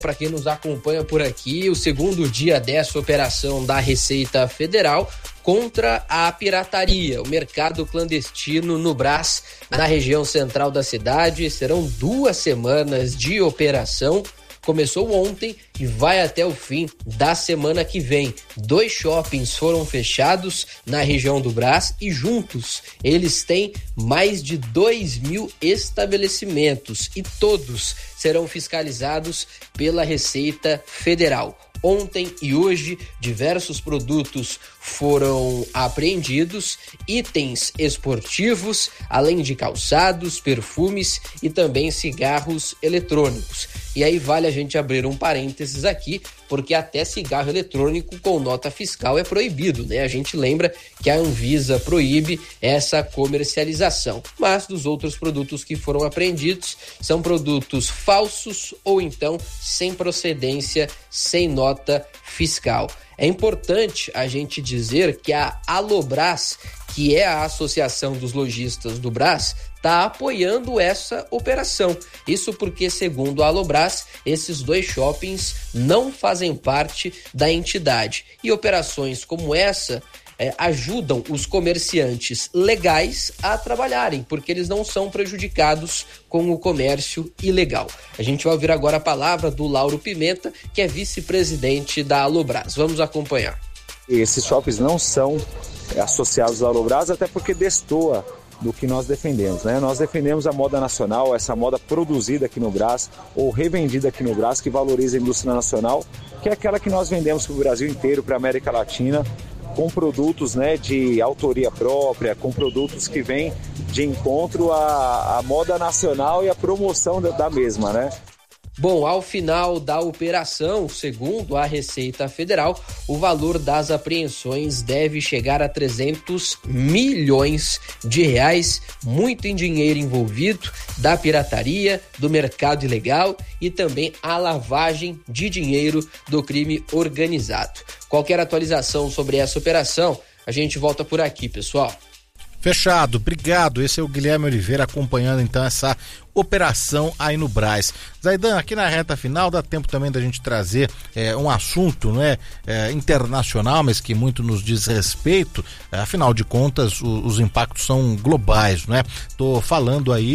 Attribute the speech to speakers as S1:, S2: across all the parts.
S1: Para quem nos acompanha por aqui, o segundo dia dessa operação da Receita Federal contra a pirataria, o mercado clandestino no Brás, na região central da cidade. Serão 2 semanas de operação. Começou ontem e vai até o fim da semana que vem. 2 shoppings foram fechados na região do Brás e juntos eles têm mais de 2.000 estabelecimentos e todos serão fiscalizados pela Receita Federal. Ontem e hoje, diversos produtos foram apreendidos, itens esportivos, além de calçados, perfumes e também cigarros eletrônicos. E aí vale a gente abrir um parênteses aqui, porque até cigarro eletrônico com nota fiscal é proibido, né? A gente lembra que a Anvisa proíbe essa comercialização. Mas dos outros produtos que foram apreendidos, são produtos falsos ou então sem procedência, sem nota fiscal. É importante a gente dizer que a Alobras, que é a Associação dos Lojistas do Brás, está apoiando essa operação. Isso porque, segundo a Alobras, esses 2 shoppings não fazem parte da entidade. E operações como essa ajudam os comerciantes legais a trabalharem, porque eles não são prejudicados com o comércio ilegal. A gente vai ouvir agora a palavra do Lauro Pimenta, que é vice-presidente da Alobras. Vamos acompanhar.
S2: Esses shoppings não são associados à Alobras, até porque destoa do que nós defendemos, né? Nós defendemos a moda nacional, essa moda produzida aqui no Brás ou revendida aqui no Brás, que valoriza a indústria nacional, que é aquela que nós vendemos para o Brasil inteiro, para a América Latina, com produtos, né, de autoria própria, com produtos que vêm de encontro à moda nacional e à promoção da mesma, né?
S1: Bom, ao final da operação, segundo a Receita Federal, o valor das apreensões deve chegar a 300 milhões de reais, muito em dinheiro envolvido, da pirataria, do mercado ilegal e também a lavagem de dinheiro do crime organizado. Qualquer atualização sobre essa operação, a gente volta por aqui, pessoal.
S3: Fechado, obrigado. Esse é o Guilherme Oliveira acompanhando então essa operação aí no Brás. Zaidan, aqui na reta final dá tempo também da gente trazer um assunto, né, internacional, mas que muito nos diz respeito. Afinal de contas, os impactos são globais, né? Tô falando aí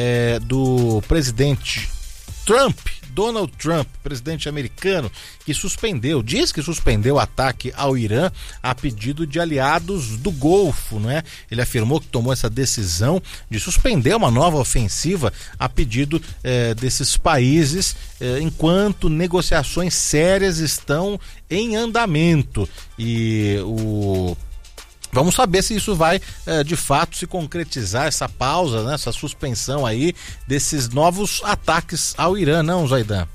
S3: do presidente Donald Trump, presidente americano, que diz que suspendeu o ataque ao Irã a pedido de aliados do Golfo, né? Ele afirmou que tomou essa decisão de suspender uma nova ofensiva a pedido desses países, enquanto negociações sérias estão em andamento. Vamos saber se isso vai, de fato, se concretizar, essa pausa, né, essa suspensão aí desses novos ataques ao Irã, não, Zaidan?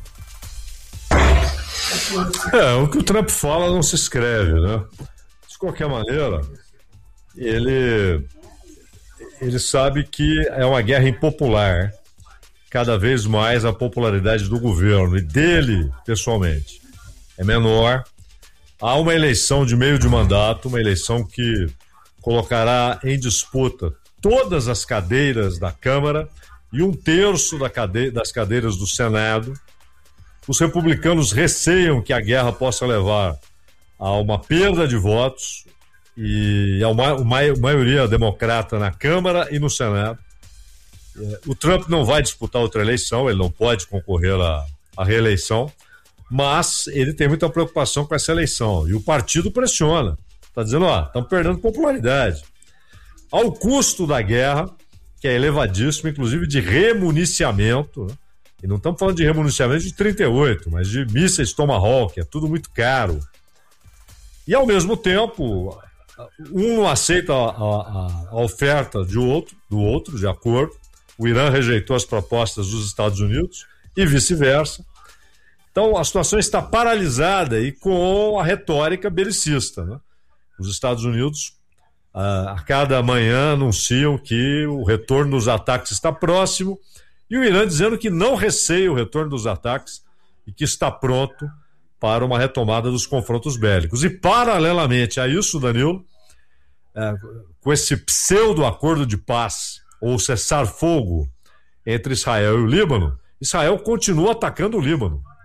S4: O que o Trump fala não se escreve, né? De qualquer maneira, ele sabe que é uma guerra impopular, cada vez mais a popularidade do governo e dele, pessoalmente, é menor. Há uma eleição de meio de mandato, uma eleição que colocará em disputa todas as cadeiras da Câmara e 1/3 das cadeiras do Senado. Os republicanos receiam que a guerra possa levar a uma perda de votos e a uma maioria democrata na Câmara e no Senado. O Trump não vai disputar outra eleição, ele não pode concorrer à reeleição, mas ele tem muita preocupação com essa eleição. E o partido pressiona. Está dizendo, estamos perdendo popularidade. Ao custo da guerra, que é elevadíssimo, inclusive de remuniciamento, né? E não estamos falando de remuniciamento de 38, mas de mísseis Tomahawk, é tudo muito caro. E ao mesmo tempo, um não aceita a oferta do outro, de acordo. O Irã rejeitou as propostas dos Estados Unidos e vice-versa. Então, a situação está paralisada e com a retórica belicista, né? Os Estados Unidos, a cada manhã, anunciam que o retorno dos ataques está próximo e o Irã dizendo que não receia o retorno dos ataques e que está pronto para uma retomada dos confrontos bélicos. E, paralelamente a isso, Danilo, com esse pseudo-acordo de paz ou cessar-fogo entre Israel e o Líbano, Israel continua atacando o Líbano.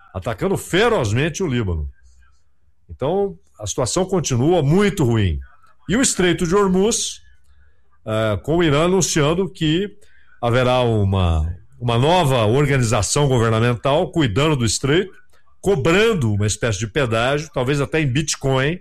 S4: atacando ferozmente o Líbano. Então, a situação continua muito ruim. E o Estreito de Hormuz, com o Irã anunciando que haverá uma nova organização governamental cuidando do Estreito, cobrando uma espécie de pedágio, talvez até em Bitcoin,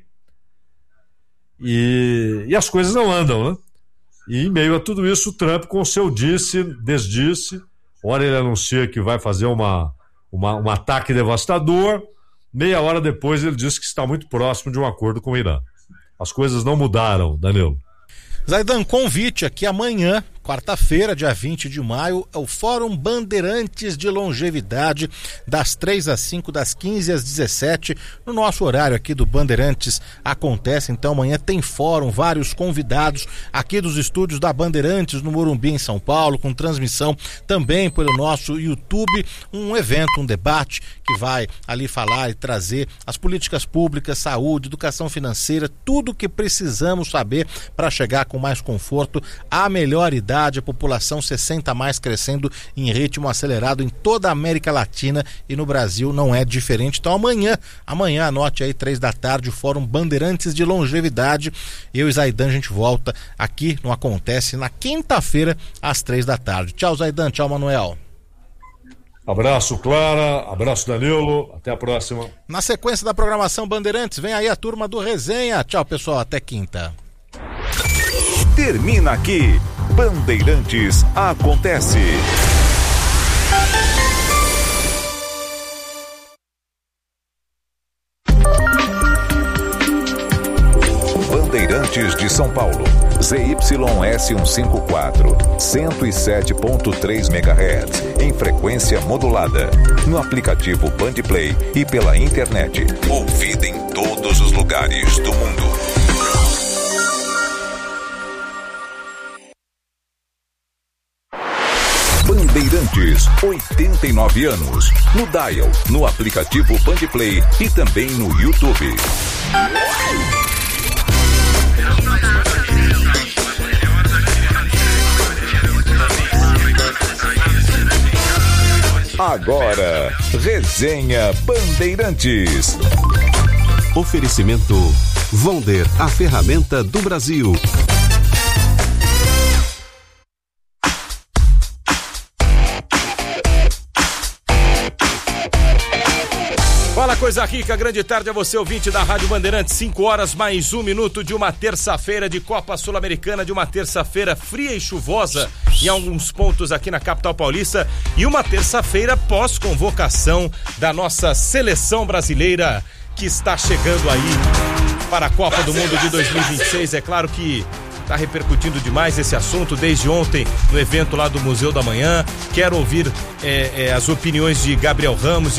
S4: e as coisas não andam, né? E em meio a tudo isso, o Trump, com o seu desdisse, ora ele anuncia que vai fazer um ataque devastador, meia hora depois ele diz que está muito próximo de um acordo com o Irã. As coisas não mudaram, Danilo.
S3: Zaidan, convite aqui amanhã, quarta-feira, dia 20 de maio, é o Fórum Bandeirantes de Longevidade, das 3 às 5, das 15 às 17, no nosso horário aqui do Bandeirantes acontece. Então amanhã tem fórum, vários convidados aqui dos estúdios da Bandeirantes no Morumbi, em São Paulo, com transmissão também pelo nosso YouTube, um evento, um debate que vai ali falar e trazer as políticas públicas, saúde, educação financeira, tudo que precisamos saber para chegar com mais conforto à melhor idade, a população 60 a mais crescendo em ritmo acelerado em toda a América Latina e no Brasil não é diferente. Então amanhã anote aí 3 da tarde, o Fórum Bandeirantes de Longevidade. Eu e Zaidan, a gente volta aqui no Acontece na quinta-feira às 3 da tarde. Tchau, Zaidan, tchau, Manuel.
S4: Abraço, Clara, abraço, Danilo, até a próxima.
S3: Na sequência da programação Bandeirantes, vem aí a turma do Resenha. Tchau, pessoal, até quinta.
S5: Termina aqui, Bandeirantes Acontece. Bandeirantes de São Paulo, ZYS 154, 107.3 MHz, em frequência modulada, no aplicativo Bandplay e pela internet, ouvida em todos os lugares do mundo. Bandeirantes, 89 anos. No dial, no aplicativo Bandplay e também no YouTube. Agora, Resenha Bandeirantes.
S6: Oferecimento Vonder, a ferramenta do Brasil.
S7: Fala, coisa rica, grande tarde a você, ouvinte da Rádio Bandeirantes, 5 horas mais 1 minuto de uma terça-feira de Copa Sul-Americana, de uma terça-feira fria e chuvosa em alguns pontos aqui na capital paulista, e uma terça-feira pós-convocação da nossa seleção brasileira que está chegando aí para a Copa do Mundo de 2026. É claro que está repercutindo demais esse assunto desde ontem no evento lá do Museu da Manhã. Quero ouvir as opiniões de Gabriel Ramos,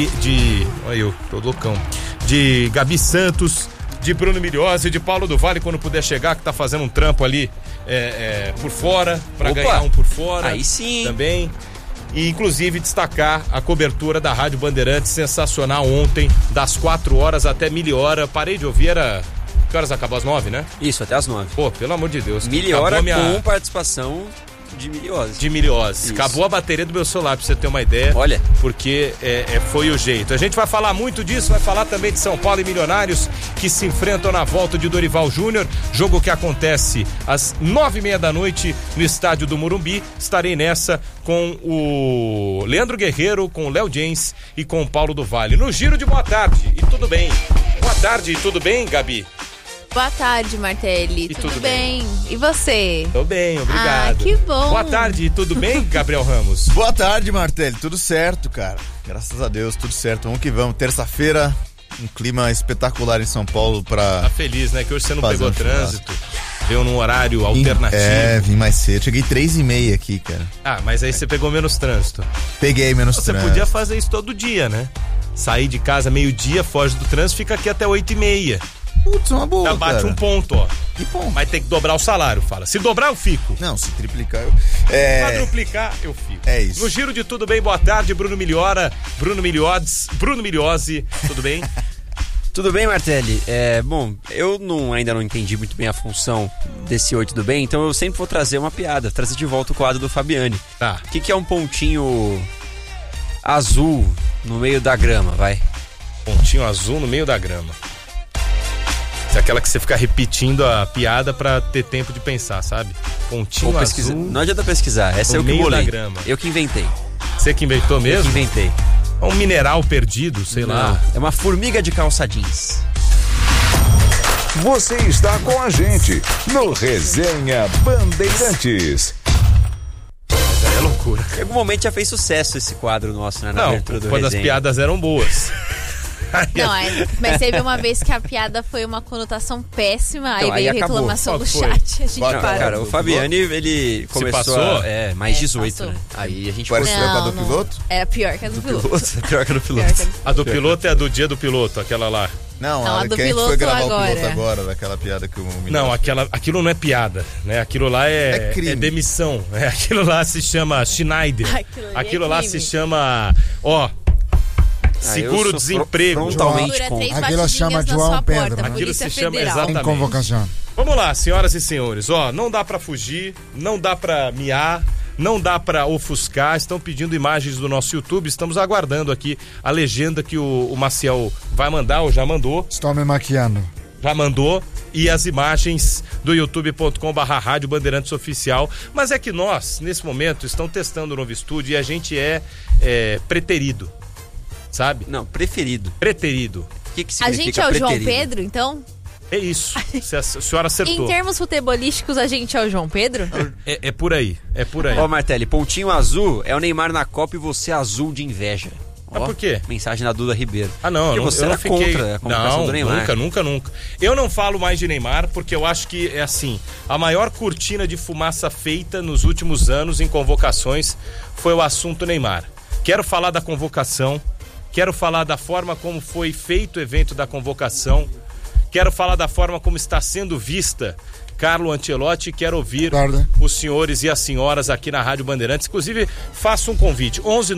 S7: olha eu, tô loucão, de Gabi Santos, de Bruno Milhozzi, de Paulo do Vale, quando puder chegar, que tá fazendo um trampo ali por fora, para ganhar um por fora.
S1: Aí sim.
S7: Também. E inclusive destacar a cobertura da Rádio Bandeirantes, sensacional ontem, das 4 horas até 1000h. Parei de ouvir, que horas acabou? Às 9, né?
S1: Isso, até às 9.
S7: Pô, pelo amor de Deus.
S1: 1000h com participação de Milhozzi.
S7: De Milhozzi. Acabou a bateria do meu celular, pra você ter uma ideia.
S1: Olha.
S7: Porque foi o jeito. A gente vai falar muito disso, vai falar também de São Paulo e Milionários, que se enfrentam na volta de Dorival Júnior. Jogo que acontece às 9h30 da noite no estádio do Morumbi. Estarei nessa com o Leandro Guerreiro, com o Léo Jens e com o Paulo do Vale. No giro de boa tarde e tudo bem. Boa tarde e tudo bem, Gabi?
S8: Boa tarde, Martelli. Tudo bem? E você?
S7: Tô bem, obrigado.
S8: Ah, que bom.
S7: Boa tarde, tudo bem, Gabriel Ramos?
S9: Boa tarde, Martelli. Tudo certo, cara. Graças a Deus, tudo certo. Vamos que vamos. Terça-feira, um clima espetacular em São Paulo pra...
S7: Tá feliz, né? Que hoje você não pegou trânsito. Veio num horário alternativo.
S9: Vim mais cedo. Cheguei 3h30 aqui, cara.
S7: Ah, mas aí você pegou menos trânsito.
S9: Peguei menos trânsito.
S7: Você podia fazer isso todo dia, né? Sair de casa meio-dia, foge do trânsito, fica aqui até 8h30.
S9: Putz, uma boa,
S7: bate
S9: cara.
S7: Um ponto, ó.
S9: Que ponto?
S7: Mas tem que dobrar o salário, fala. Se dobrar, eu fico.
S9: Não, se triplicar, eu...
S7: Quadruplicar, eu fico.
S9: É isso.
S7: No giro de tudo bem, boa tarde, Bruno Milhozzi, tudo bem?
S1: Tudo bem, Martelli? Bom, eu ainda não entendi muito bem a função desse Oi, tudo bem? Então eu sempre vou trazer uma piada, trazer de volta o quadro do Fabiani.
S7: Tá.
S1: O que é um pontinho azul
S10: no meio da grama, vai.
S7: Pontinho azul no meio da grama. É aquela que você fica repetindo a piada pra ter tempo de pensar, sabe? Pontinho azul.
S10: Não adianta pesquisar, essa eu que bolei. Eu que inventei.
S7: Você que inventou mesmo?
S10: Eu que inventei.
S7: É um mineral perdido, sei lá.
S10: É uma formiga de calça jeans.
S5: Você está com a gente no Resenha Bandeirantes.
S7: É loucura.
S10: Em algum momento já fez sucesso esse quadro nosso, né? Na abertura do
S7: quando
S10: Resenha.
S7: as piadas eram boas.
S8: Não, mas teve uma vez que a piada foi uma conotação péssima,
S10: então,
S8: aí veio reclamação do chat, a gente parou.
S10: Cara, o Fabiani, ele começou mais 18,
S8: passou.
S10: né? Aí a gente
S9: pareceu com a do piloto?
S8: É pior que a do piloto.
S10: Pior que a do piloto.
S7: A do piloto é a do dia do piloto, aquela lá.
S9: Não,
S8: a do
S9: que a gente
S8: piloto
S9: foi gravar
S8: agora.
S9: o piloto agora, daquela piada que o
S7: Não, aquilo não é piada, né? Aquilo lá é demissão. Aquilo lá se chama Schneider. Aquilo lá se chama, seguro-desemprego.
S11: Aquilo chama João Pedro.
S7: Aquilo se chama exatamente.
S11: Em convocação.
S7: Vamos lá, senhoras e senhores. Não dá pra fugir, não dá pra miar, não dá pra ofuscar. Estão pedindo imagens do nosso YouTube. Estamos aguardando aqui a legenda que o Maciel vai mandar, ou já mandou.
S11: Estou me maquiando.
S7: Já mandou. E as imagens do youtube.com/Rádio Bandeirantes Oficial. Mas é que nós, nesse momento, estamos testando o novo estúdio e a gente é preterido. Sabe?
S10: Não, preferido.
S7: Preterido.
S10: O que significa
S8: a gente é o
S10: preterido?
S8: João Pedro, então?
S7: É isso. A senhora acertou.
S8: Em termos futebolísticos, a gente é o João Pedro?
S7: É por aí. É por aí.
S10: Ó, Martelli, pontinho azul é o Neymar na Copa e você azul de inveja.
S7: Mas por quê?
S10: Mensagem da Duda Ribeiro.
S7: Não.
S10: Porque você era contra a convocação do Neymar.
S7: Nunca. Eu não falo mais de Neymar porque eu acho que é assim, a maior cortina de fumaça feita nos últimos anos em convocações foi o assunto Neymar. Quero falar da convocação. Quero falar da forma como foi feito o evento da convocação. Quero falar da forma como está sendo vista Carlo Ancelotti. Quero ouvir os senhores e as senhoras aqui na Rádio Bandeirantes. Inclusive, faço um convite.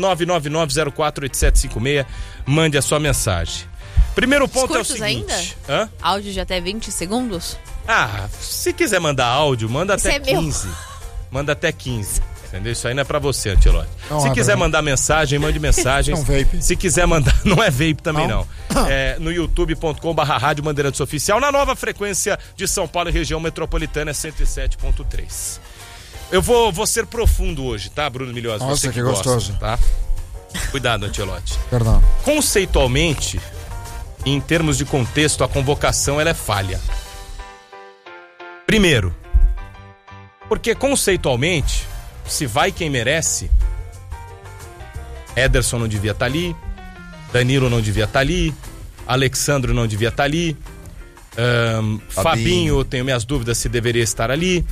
S7: 11-999-048756. Mande a sua mensagem. Primeiro ponto é o seguinte.
S8: Ainda? Áudio de até 20 segundos?
S7: Se quiser mandar áudio, manda até 15. Manda até 15. Entendeu? Isso aí não é pra você, Ancelotti. Se quiser mandar mensagem, mande mensagens. Se quiser mandar, não é vape também não. No youtube.com/Rádio Bandeirantes Oficial, na nova frequência de São Paulo e região metropolitana 107.3. Eu vou ser profundo hoje, tá, Bruno Milhosa?
S11: Nossa,
S7: você
S11: que
S7: gosta,
S11: gostoso.
S7: tá? Cuidado, Ancelotti.
S11: Perdão.
S7: Conceitualmente, em termos de contexto, a convocação ela é falha. Primeiro, porque conceitualmente, se vai quem merece, Ederson não devia estar ali, Danilo não devia estar ali, Alexandro não devia estar ali, Fabinho, tenho minhas dúvidas se deveria estar ali,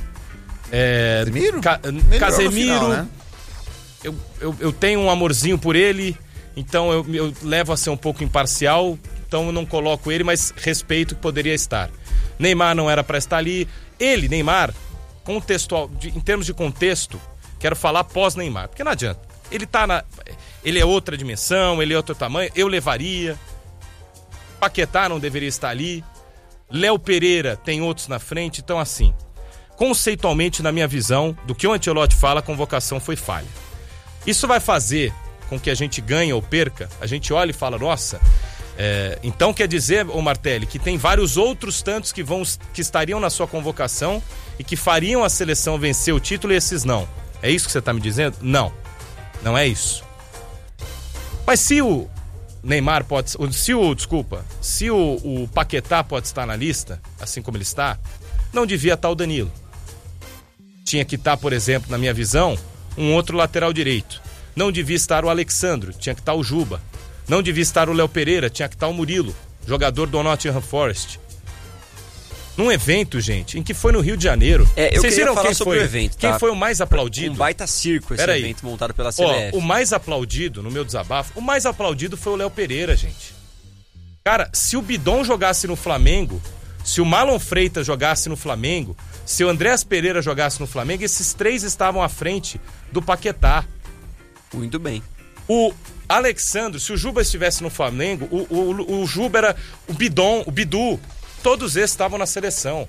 S7: Casemiro,
S9: final, né?
S7: eu tenho um amorzinho por ele, então eu levo a ser um pouco imparcial, então eu não coloco ele, mas respeito que poderia estar. Neymar não era para estar ali, Neymar, em termos de contexto, quero falar pós-Neymar, porque não adianta. Ele é outra dimensão, ele é outro tamanho, eu levaria. Paquetá não deveria estar ali. Léo Pereira tem outros na frente, então assim, conceitualmente, na minha visão, do que o Ancelotti fala, a convocação foi falha. Isso vai fazer com que a gente ganhe ou perca, a gente olha e fala, nossa, então quer dizer, ô Martelli, que tem vários outros tantos que estariam na sua convocação e que fariam a seleção vencer o título e esses não. É isso que você está me dizendo? Não é isso. Mas se o Neymar se o Paquetá pode estar na lista, assim como ele está, não devia estar o Danilo. Tinha que estar, por exemplo, na minha visão, um outro lateral direito. Não devia estar o Alexandro, tinha que estar o Juba. Não devia estar o Léo Pereira, tinha que estar o Murilo, jogador do Nottingham Forest. Num evento, gente, em que foi no Rio de Janeiro.
S10: Vocês viram quem foi o evento,
S7: Quem foi o mais aplaudido?
S10: Um baita circo esse evento montado pela CBF.
S7: O mais aplaudido, no meu desabafo, o mais aplaudido foi o Léo Pereira, gente. Cara, se o Bidon jogasse no Flamengo, se o Marlon Freitas jogasse no Flamengo, se o Andréas Pereira jogasse no Flamengo, esses três estavam à frente do Paquetá.
S10: Muito bem.
S7: O Alexandre, se o Juba estivesse no Flamengo, o Juba era o Bidon, o Bidu, todos esses estavam na seleção.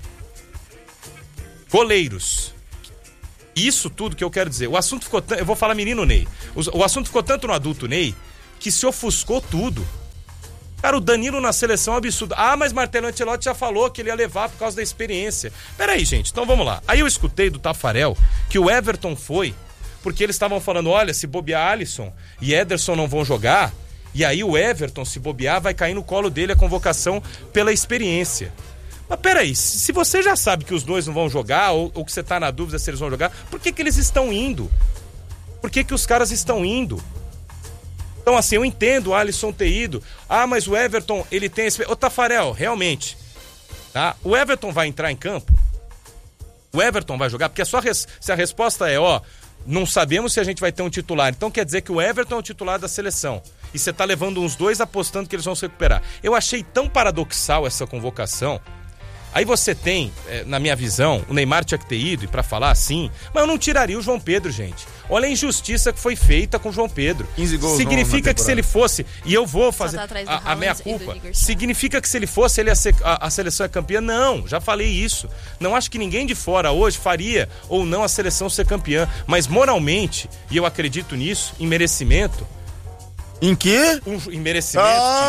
S7: Goleiros. Isso tudo que eu quero dizer. O assunto ficou eu vou falar menino Ney. O assunto ficou tanto no adulto Ney que se ofuscou tudo. Cara, o Danilo na seleção é um absurdo. Ah, mas Marcelo Ancelotti já falou que ele ia levar por causa da experiência. Peraí, gente, então vamos lá. Aí eu escutei do Tafarel que o Everton foi, porque eles estavam falando, olha, se bobear Alisson e Ederson não vão jogar, e aí o Everton, se bobear, vai cair no colo dele a convocação pela experiência. Mas peraí, se você já sabe que os dois não vão jogar, ou que você tá na dúvida se eles vão jogar, por que eles estão indo? Por que os caras estão indo? Então, assim, eu entendo o Alisson ter ido. Ah, mas o Everton, ele tem esse... Ô, Tafarel, realmente, tá? O Everton vai entrar em campo? O Everton vai jogar? Porque se a resposta é, não sabemos se a gente vai ter um titular, então quer dizer que o Everton é o titular da seleção. E você tá levando uns dois apostando que eles vão se recuperar. Eu achei tão paradoxal essa convocação. Aí você tem, na minha visão, o Neymar tinha que ter ido, e pra falar assim, mas eu não tiraria o João Pedro, gente. Olha a injustiça que foi feita com o João Pedro.
S9: 15 gols.
S7: Significa que se ele fosse, e eu vou fazer a minha culpa, significa que se ele fosse, ele ia ser, a seleção é campeã? Não, já falei isso. Não acho que ninguém de fora hoje faria ou não a seleção ser campeã, mas moralmente, e eu acredito nisso, em merecimento.
S9: Em quê?
S7: Em merecimento.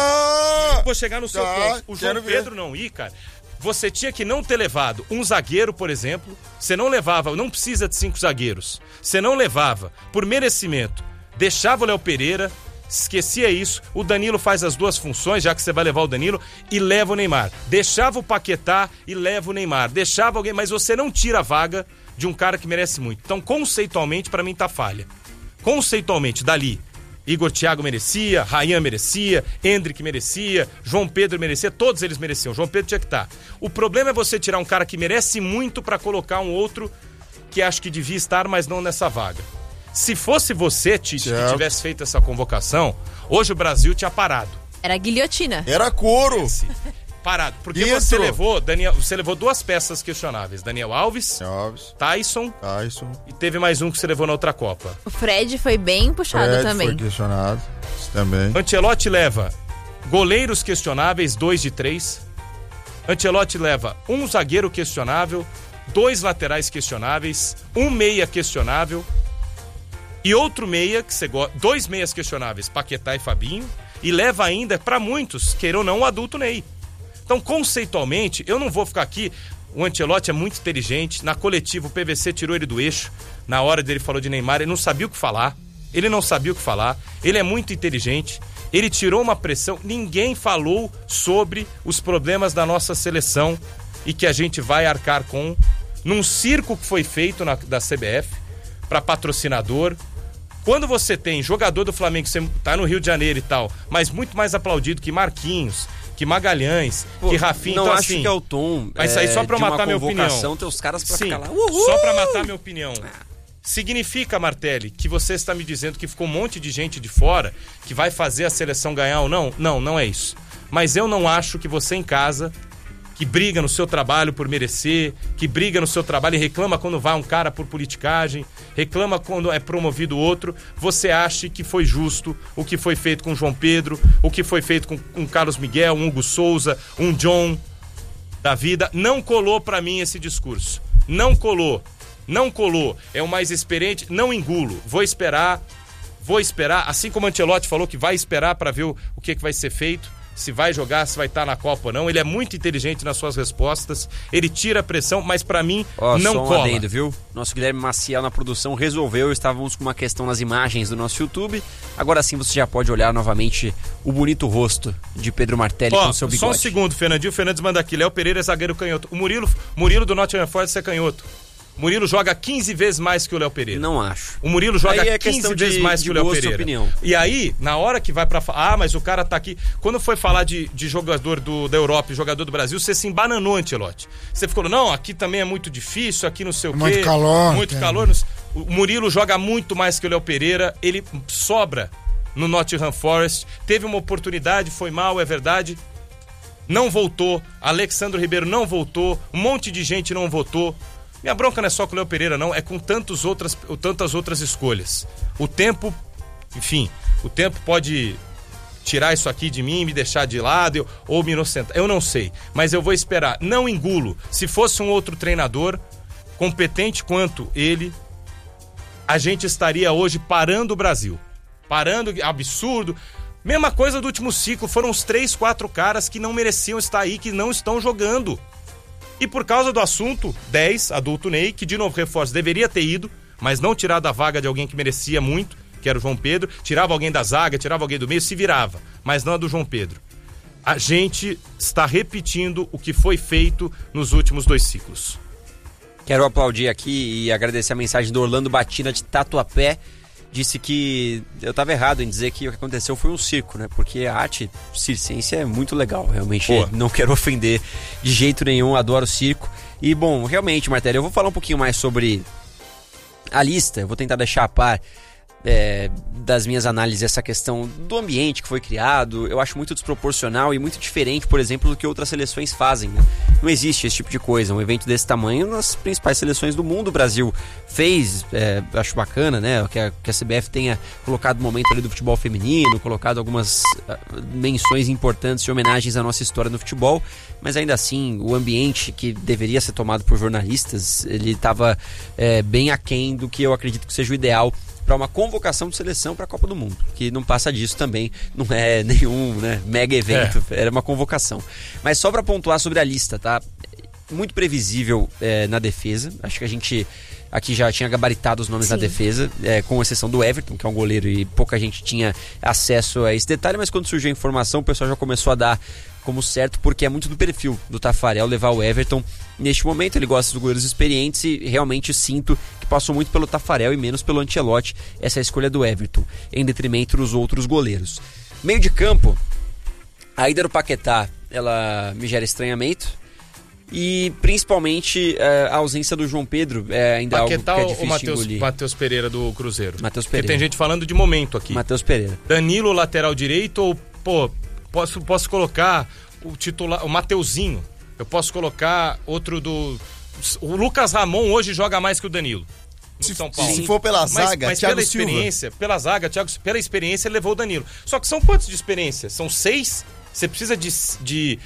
S7: Eu vou chegar no seu ponto. O João Pedro não ir, cara. Você tinha que não ter levado um zagueiro, por exemplo. Você não levava, não precisa de 5 zagueiros. Você não levava por merecimento. Deixava o Léo Pereira, esquecia isso. O Danilo faz as duas funções, já que você vai levar o Danilo, e leva o Neymar. Deixava o Paquetá e leva o Neymar. Deixava alguém, mas você não tira a vaga de um cara que merece muito. Então, conceitualmente, pra mim tá falha. Conceitualmente, dali. Igor Thiago merecia, Rayan merecia, Endrick merecia, João Pedro merecia, todos eles mereciam. João Pedro tinha que estar. O problema é você tirar um cara que merece muito pra colocar um outro que acho que devia estar, mas não nessa vaga. Se fosse você, Tite, que tivesse feito essa convocação, hoje o Brasil tinha parado.
S8: Era guilhotina.
S9: Era couro.
S7: Parado. Porque você levou 2 peças questionáveis. Daniel Alves. Tyson. E teve mais um que você levou na outra Copa.
S8: O Fred foi bem puxado também.
S9: Foi questionado também.
S7: Ancelotti leva goleiros questionáveis, 2 de 3. Ancelotti leva um zagueiro questionável, 2 laterais questionáveis, um meia questionável e outro meia, 2 meias questionáveis, Paquetá e Fabinho, e leva ainda, pra muitos, queira ou não, o adulto Ney. Então, conceitualmente, eu não vou ficar aqui. O Ancelotti é muito inteligente. Na coletiva, o PVC tirou ele do eixo. Na hora dele falou de Neymar, ele não sabia o que falar. Ele é muito inteligente. Ele tirou uma pressão. Ninguém falou sobre os problemas da nossa seleção e que a gente vai arcar com num circo que foi feito da CBF para patrocinador. Quando você tem jogador do Flamengo, você tá no Rio de Janeiro e tal, mas muito mais aplaudido que Marquinhos, que Magalhães, que Rafinha.
S10: Não
S7: então,
S10: acho que é o tom.
S7: Mas isso aí só pra matar minha opinião.
S10: Tem os caras pra
S7: ficar
S10: lá.
S7: Só pra matar minha opinião. Significa, Martelli, que você está me dizendo que ficou um monte de gente de fora que vai fazer a seleção ganhar ou não? Não, não é isso. Mas eu não acho que você em casa, que briga no seu trabalho por merecer, que briga no seu trabalho e reclama quando vai um cara por politicagem, reclama quando é promovido outro, você acha que foi justo o que foi feito com o João Pedro, o que foi feito com o Carlos Miguel, um Hugo Souza, um John da vida. Não colou pra mim esse discurso. Não colou. É o mais experiente, não engulo. Vou esperar, assim como o Ancelotti falou que vai esperar pra ver o que vai ser feito. Se vai jogar, se vai estar na Copa ou não. Ele é muito inteligente nas suas respostas. Ele tira a pressão, mas pra mim não
S10: só
S7: cola.
S10: Adendo, viu? Nosso Guilherme Maciel na produção resolveu. Estávamos com uma questão nas imagens do nosso YouTube. Agora sim você já pode olhar novamente o bonito rosto de Pedro Martelli com seu bigode.
S7: Só um segundo, Fernandinho. O Fernandes manda aqui. Léo Pereira é zagueiro canhoto. O Murilo do Nottingham Forest é canhoto. O Murilo joga 15 vezes mais que o Léo Pereira.
S10: Não acho.
S7: O Murilo joga 15 vezes mais que o Léo Pereira.
S10: Opinião.
S7: E aí, na hora que vai pra... mas o cara tá aqui... Quando foi falar de jogador da Europa e jogador do Brasil, você se embananou, Ancelotti. Você ficou, não, aqui também é muito difícil, aqui não sei o quê.
S11: Muito calor.
S7: Muito calor. O Murilo joga muito mais que o Léo Pereira. Ele sobra no Nottingham Forest. Teve uma oportunidade, foi mal, é verdade. Não voltou. Alexandre Ribeiro não voltou. Um monte de gente não votou. Minha bronca não é só com o Léo Pereira, não. É com tantas outras escolhas. O tempo, enfim, pode tirar isso aqui de mim, me deixar de lado ou me inocentar. Eu não sei, mas eu vou esperar. Não engulo. Se fosse um outro treinador, competente quanto ele, a gente estaria hoje parando o Brasil. Parando, absurdo. Mesma coisa do último ciclo, foram os 3, 4 caras que não mereciam estar aí, que não estão jogando. E por causa do assunto, 10, adulto Ney, que de novo reforço deveria ter ido, mas não tirar da vaga de alguém que merecia muito, que era o João Pedro, tirava alguém da zaga, tirava alguém do meio, se virava, mas não a do João Pedro. A gente está repetindo o que foi feito nos últimos 2 ciclos.
S10: Quero aplaudir aqui e agradecer a mensagem do Orlando Batina de Tatuapé. Disse que eu estava errado em dizer que o que aconteceu foi um circo, né? Porque a arte circense é muito legal, realmente. Não quero ofender de jeito nenhum, adoro circo. E, bom, realmente, Martelli, eu vou falar um pouquinho mais sobre a lista, eu vou tentar deixar a par das minhas análises essa questão do ambiente que foi criado. Eu acho muito desproporcional e muito diferente, por exemplo, do que outras seleções fazem, né? Não existe esse tipo de coisa, um evento desse tamanho nas principais seleções do mundo. O Brasil fez, acho bacana, né, que a CBF tenha colocado o momento ali do futebol feminino, colocado algumas menções importantes e homenagens à nossa história no futebol, mas ainda assim o ambiente que deveria ser tomado por jornalistas, ele estava bem aquém do que eu acredito que seja o ideal para uma convocação de seleção para a Copa do Mundo, que não passa disso também, não é nenhum, né, mega evento, era uma convocação. Mas só para pontuar sobre a lista, tá? Muito previsível na defesa, acho que a gente aqui já tinha gabaritado os nomes na defesa, com exceção do Everton, que é um goleiro e pouca gente tinha acesso a esse detalhe, mas quando surgiu a informação o pessoal já começou a dar como certo, porque é muito do perfil do Taffarel levar o Everton. Neste momento ele gosta dos goleiros experientes e realmente sinto que passou muito pelo Taffarel e menos pelo Ancelotti essa escolha do Everton, em detrimento dos outros goleiros. Meio de campo, a ida do Paquetá, ela me gera estranhamento, e principalmente a ausência do João Pedro ainda
S7: Paquetá,
S10: algo que é difícil de engolir.
S7: Matheus Pereira do Cruzeiro.
S10: Matheus Pereira.
S7: Porque tem gente falando de momento aqui.
S10: Matheus Pereira.
S7: Danilo, lateral direito, ou posso colocar o titular, o Mateuzinho. Eu posso colocar outro o Lucas Ramon hoje joga mais que o Danilo. São Paulo.
S9: Se for pela zaga,
S7: mas
S9: Thiago
S7: pela experiência, pela zaga, pela experiência ele levou o Danilo. Só que são quantos de experiência? São 6? Você precisa de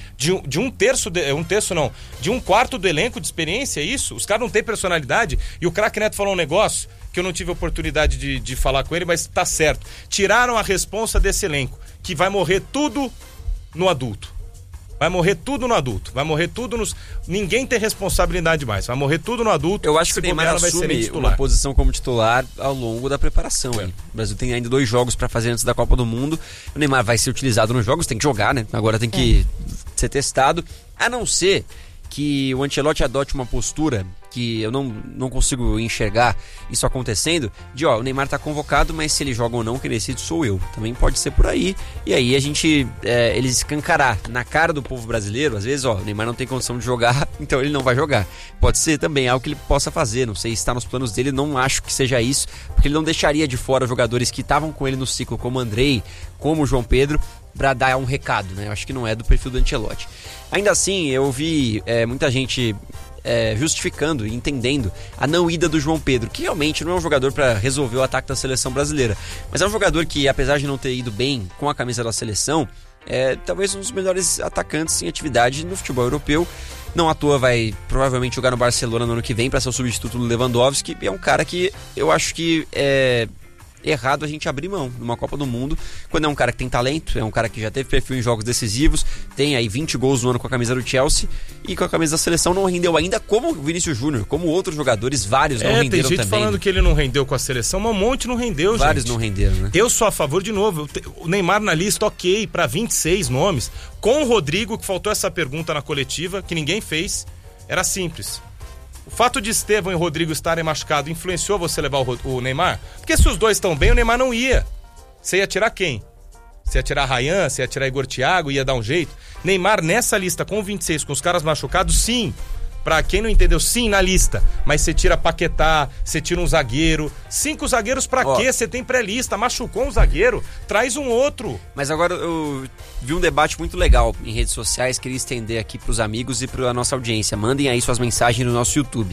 S7: um quarto do elenco de experiência, é isso? Os caras não têm personalidade. E o craque Neto falou um negócio que eu não tive oportunidade de falar com ele, mas tá certo. Tiraram a responsa desse elenco, que vai morrer tudo no adulto. Vai morrer tudo no adulto. Vai morrer tudo nos... Ninguém tem responsabilidade mais. Vai morrer tudo no adulto.
S10: Eu acho que o Neymar assume uma posição como titular ao longo da preparação. O Brasil tem ainda 2 jogos para fazer antes da Copa do Mundo. O Neymar vai ser utilizado nos jogos, tem que jogar, né? Agora tem que ser testado. A não ser que o Ancelotti adote uma postura que eu não consigo enxergar isso acontecendo, de o Neymar tá convocado, mas se ele joga ou não, quem decide sou eu. Também pode ser por aí, e aí a gente, ele escancarar na cara do povo brasileiro, às vezes, o Neymar não tem condição de jogar, então ele não vai jogar. Pode ser também algo que ele possa fazer, não sei se está nos planos dele, não acho que seja isso, porque ele não deixaria de fora jogadores que estavam com ele no ciclo, como o Andrei, como o João Pedro, para dar um recado, né? Eu acho que não é do perfil do Ancelotti. Ainda assim, eu vi muita gente justificando e entendendo a não ida do João Pedro, que realmente não é um jogador para resolver o ataque da seleção brasileira, mas é um jogador que, apesar de não ter ido bem com a camisa da seleção, é talvez um dos melhores atacantes em atividade no futebol europeu. Não à toa vai provavelmente jogar no Barcelona no ano que vem para ser o substituto do Lewandowski. É um cara que eu acho que errado a gente abrir mão numa Copa do Mundo, quando é um cara que tem talento, é um cara que já teve perfil em jogos decisivos, tem aí 20 gols no ano com a camisa do Chelsea, e com a camisa da seleção não rendeu ainda, como o Vinícius Júnior, como outros jogadores, vários não renderam também. Tem gente
S7: falando que ele não rendeu com a seleção, mas um monte não rendeu,
S10: vários
S7: gente.
S10: Não renderam, né?
S7: Eu sou a favor, de novo, o Neymar na lista, ok, para 26 nomes, com o Rodrigo, que faltou essa pergunta na coletiva, que ninguém fez, era simples. O fato de Estevão e Rodrigo estarem machucados influenciou você levar o Neymar? Porque se os dois estão bem, o Neymar não ia. Você ia tirar quem? Você ia tirar Ryan, você ia tirar Igor Thiago, ia dar um jeito? Neymar nessa lista com 26, com os caras machucados, sim. Pra quem não entendeu, sim, na lista. Mas você tira Paquetá, você tira um zagueiro. 5 zagueiros pra quê? Você tem pré-lista, machucou um zagueiro, traz um outro.
S10: Mas agora eu vi um debate muito legal em redes sociais, queria estender aqui pros amigos e pra nossa audiência. Mandem aí suas mensagens no nosso YouTube.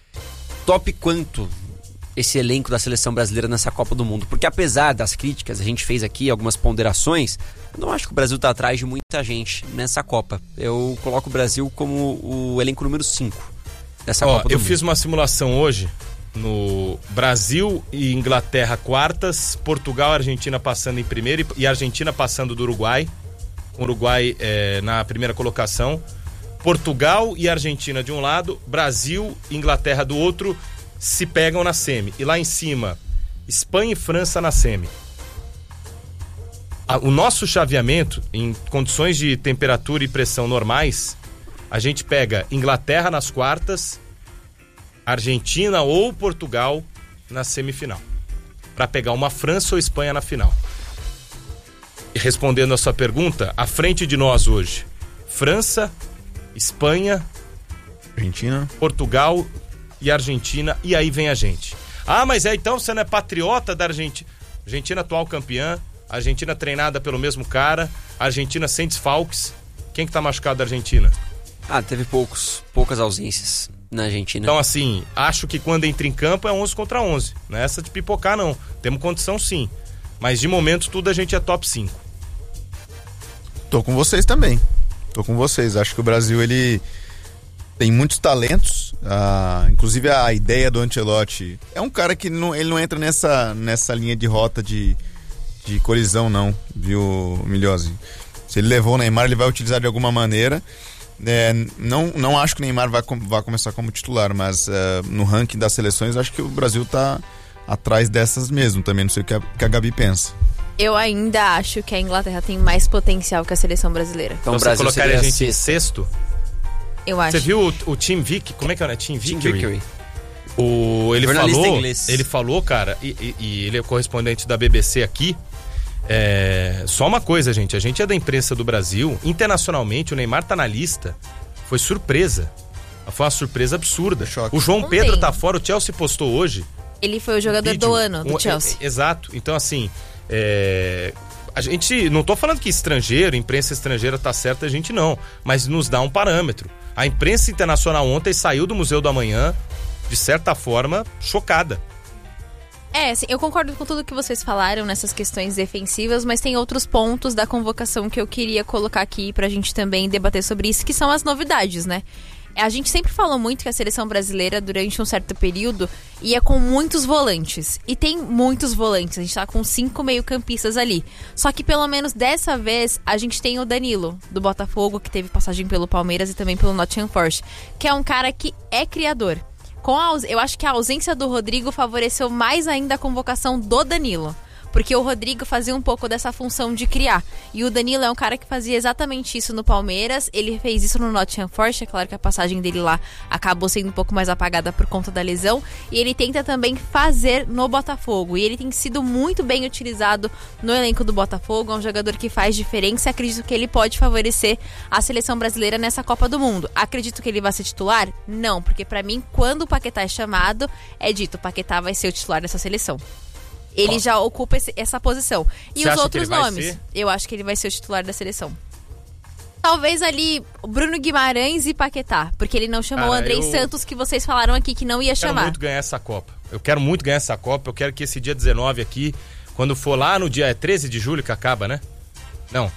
S10: Top quanto esse elenco da seleção brasileira nessa Copa do Mundo? Porque apesar das críticas, a gente fez aqui algumas ponderações, eu não acho que o Brasil tá atrás de muita gente nessa Copa. Eu coloco o Brasil como o elenco número 5 dessa Copa do Mundo.
S7: Eu fiz uma simulação hoje no Brasil e Inglaterra quartas, Portugal e Argentina passando em primeiro e Argentina passando do Uruguai. Uruguai na primeira colocação. Portugal e Argentina de um lado, Brasil e Inglaterra do outro se pegam na semi. E lá em cima, Espanha e França na semi. O nosso chaveamento, em condições de temperatura e pressão normais, a gente pega Inglaterra nas quartas, Argentina ou Portugal na semifinal, para pegar uma França ou Espanha na final. E respondendo a sua pergunta, à frente de nós hoje, França, Espanha,
S9: Argentina,
S7: Portugal e Argentina, e aí vem a gente. Ah, mas então você não é patriota da Argentina? Argentina atual campeã, Argentina treinada pelo mesmo cara, Argentina sem desfalques. Quem que tá machucado da Argentina?
S10: Teve poucas ausências na Argentina.
S7: Então, assim, acho que quando entra em campo é 11 contra 11. Não é essa de pipocar, não. Temos condição, sim. Mas, de momento, tudo a gente é top 5.
S9: Tô com vocês também. Acho que o Brasil, ele tem muitos talentos. Inclusive, a ideia do Ancelotti é um cara que ele não entra nessa linha de rota de colisão, não. Viu, Milhose? Se ele levou o Neymar, ele vai utilizar de alguma maneira. Não acho que o Neymar vai começar como titular, mas no ranking das seleções acho que o Brasil tá atrás dessas mesmo também, não sei o que a Gabi pensa.
S8: Eu ainda acho que a Inglaterra tem mais potencial que a seleção brasileira.
S7: Então você colocaria a gente em sexto?
S8: Eu acho.
S7: Você viu o Tim Vick? Como é que é? Tim Vickery? Ele falou, cara, e ele é correspondente da BBC aqui. Só uma coisa, gente, a gente é da imprensa do Brasil, internacionalmente o Neymar tá na lista, foi surpresa, foi uma surpresa absurda. O João Pedro tá fora, o Chelsea postou hoje.
S8: Ele foi o jogador do ano do Chelsea.
S7: Exato, então assim, a gente, não tô falando que estrangeiro, imprensa estrangeira tá certa, a gente não, mas nos dá um parâmetro. A imprensa internacional ontem saiu do Museu do Amanhã, de certa forma, chocada.
S8: Sim, eu concordo com tudo que vocês falaram nessas questões defensivas, mas tem outros pontos da convocação que eu queria colocar aqui pra gente também debater sobre isso, que são as novidades, né? A gente sempre falou muito que a seleção brasileira, durante um certo período, ia com muitos volantes. E tem muitos volantes, a gente tá com 5 meio-campistas ali. Só que pelo menos dessa vez, a gente tem o Danilo, do Botafogo, que teve passagem pelo Palmeiras e também pelo Nottingham Forest, que é um cara que é criador. Eu acho que a ausência do Rodrigo favoreceu mais ainda a convocação do Danilo. Porque o Rodrigo fazia um pouco dessa função de criar. E o Danilo é um cara que fazia exatamente isso no Palmeiras. Ele fez isso no Nottingham Forest. É claro que a passagem dele lá acabou sendo um pouco mais apagada por conta da lesão. E ele tenta também fazer no Botafogo. E ele tem sido muito bem utilizado no elenco do Botafogo. É um jogador que faz diferença. Acredito que ele pode favorecer a seleção brasileira nessa Copa do Mundo. Acredito que ele vai ser titular? Não, porque pra mim, quando o Paquetá é chamado, é dito, o Paquetá vai ser o titular dessa seleção. Ele já ocupa essa posição. E os outros nomes? Eu acho que ele vai ser o titular da seleção. Talvez ali Bruno Guimarães e Paquetá, porque ele não chamou o Andrei Santos, que vocês falaram aqui que não ia chamar.
S7: Eu quero muito ganhar essa Copa. Eu quero que esse dia 19 aqui, quando for lá no dia 13 de julho que acaba, né? Não.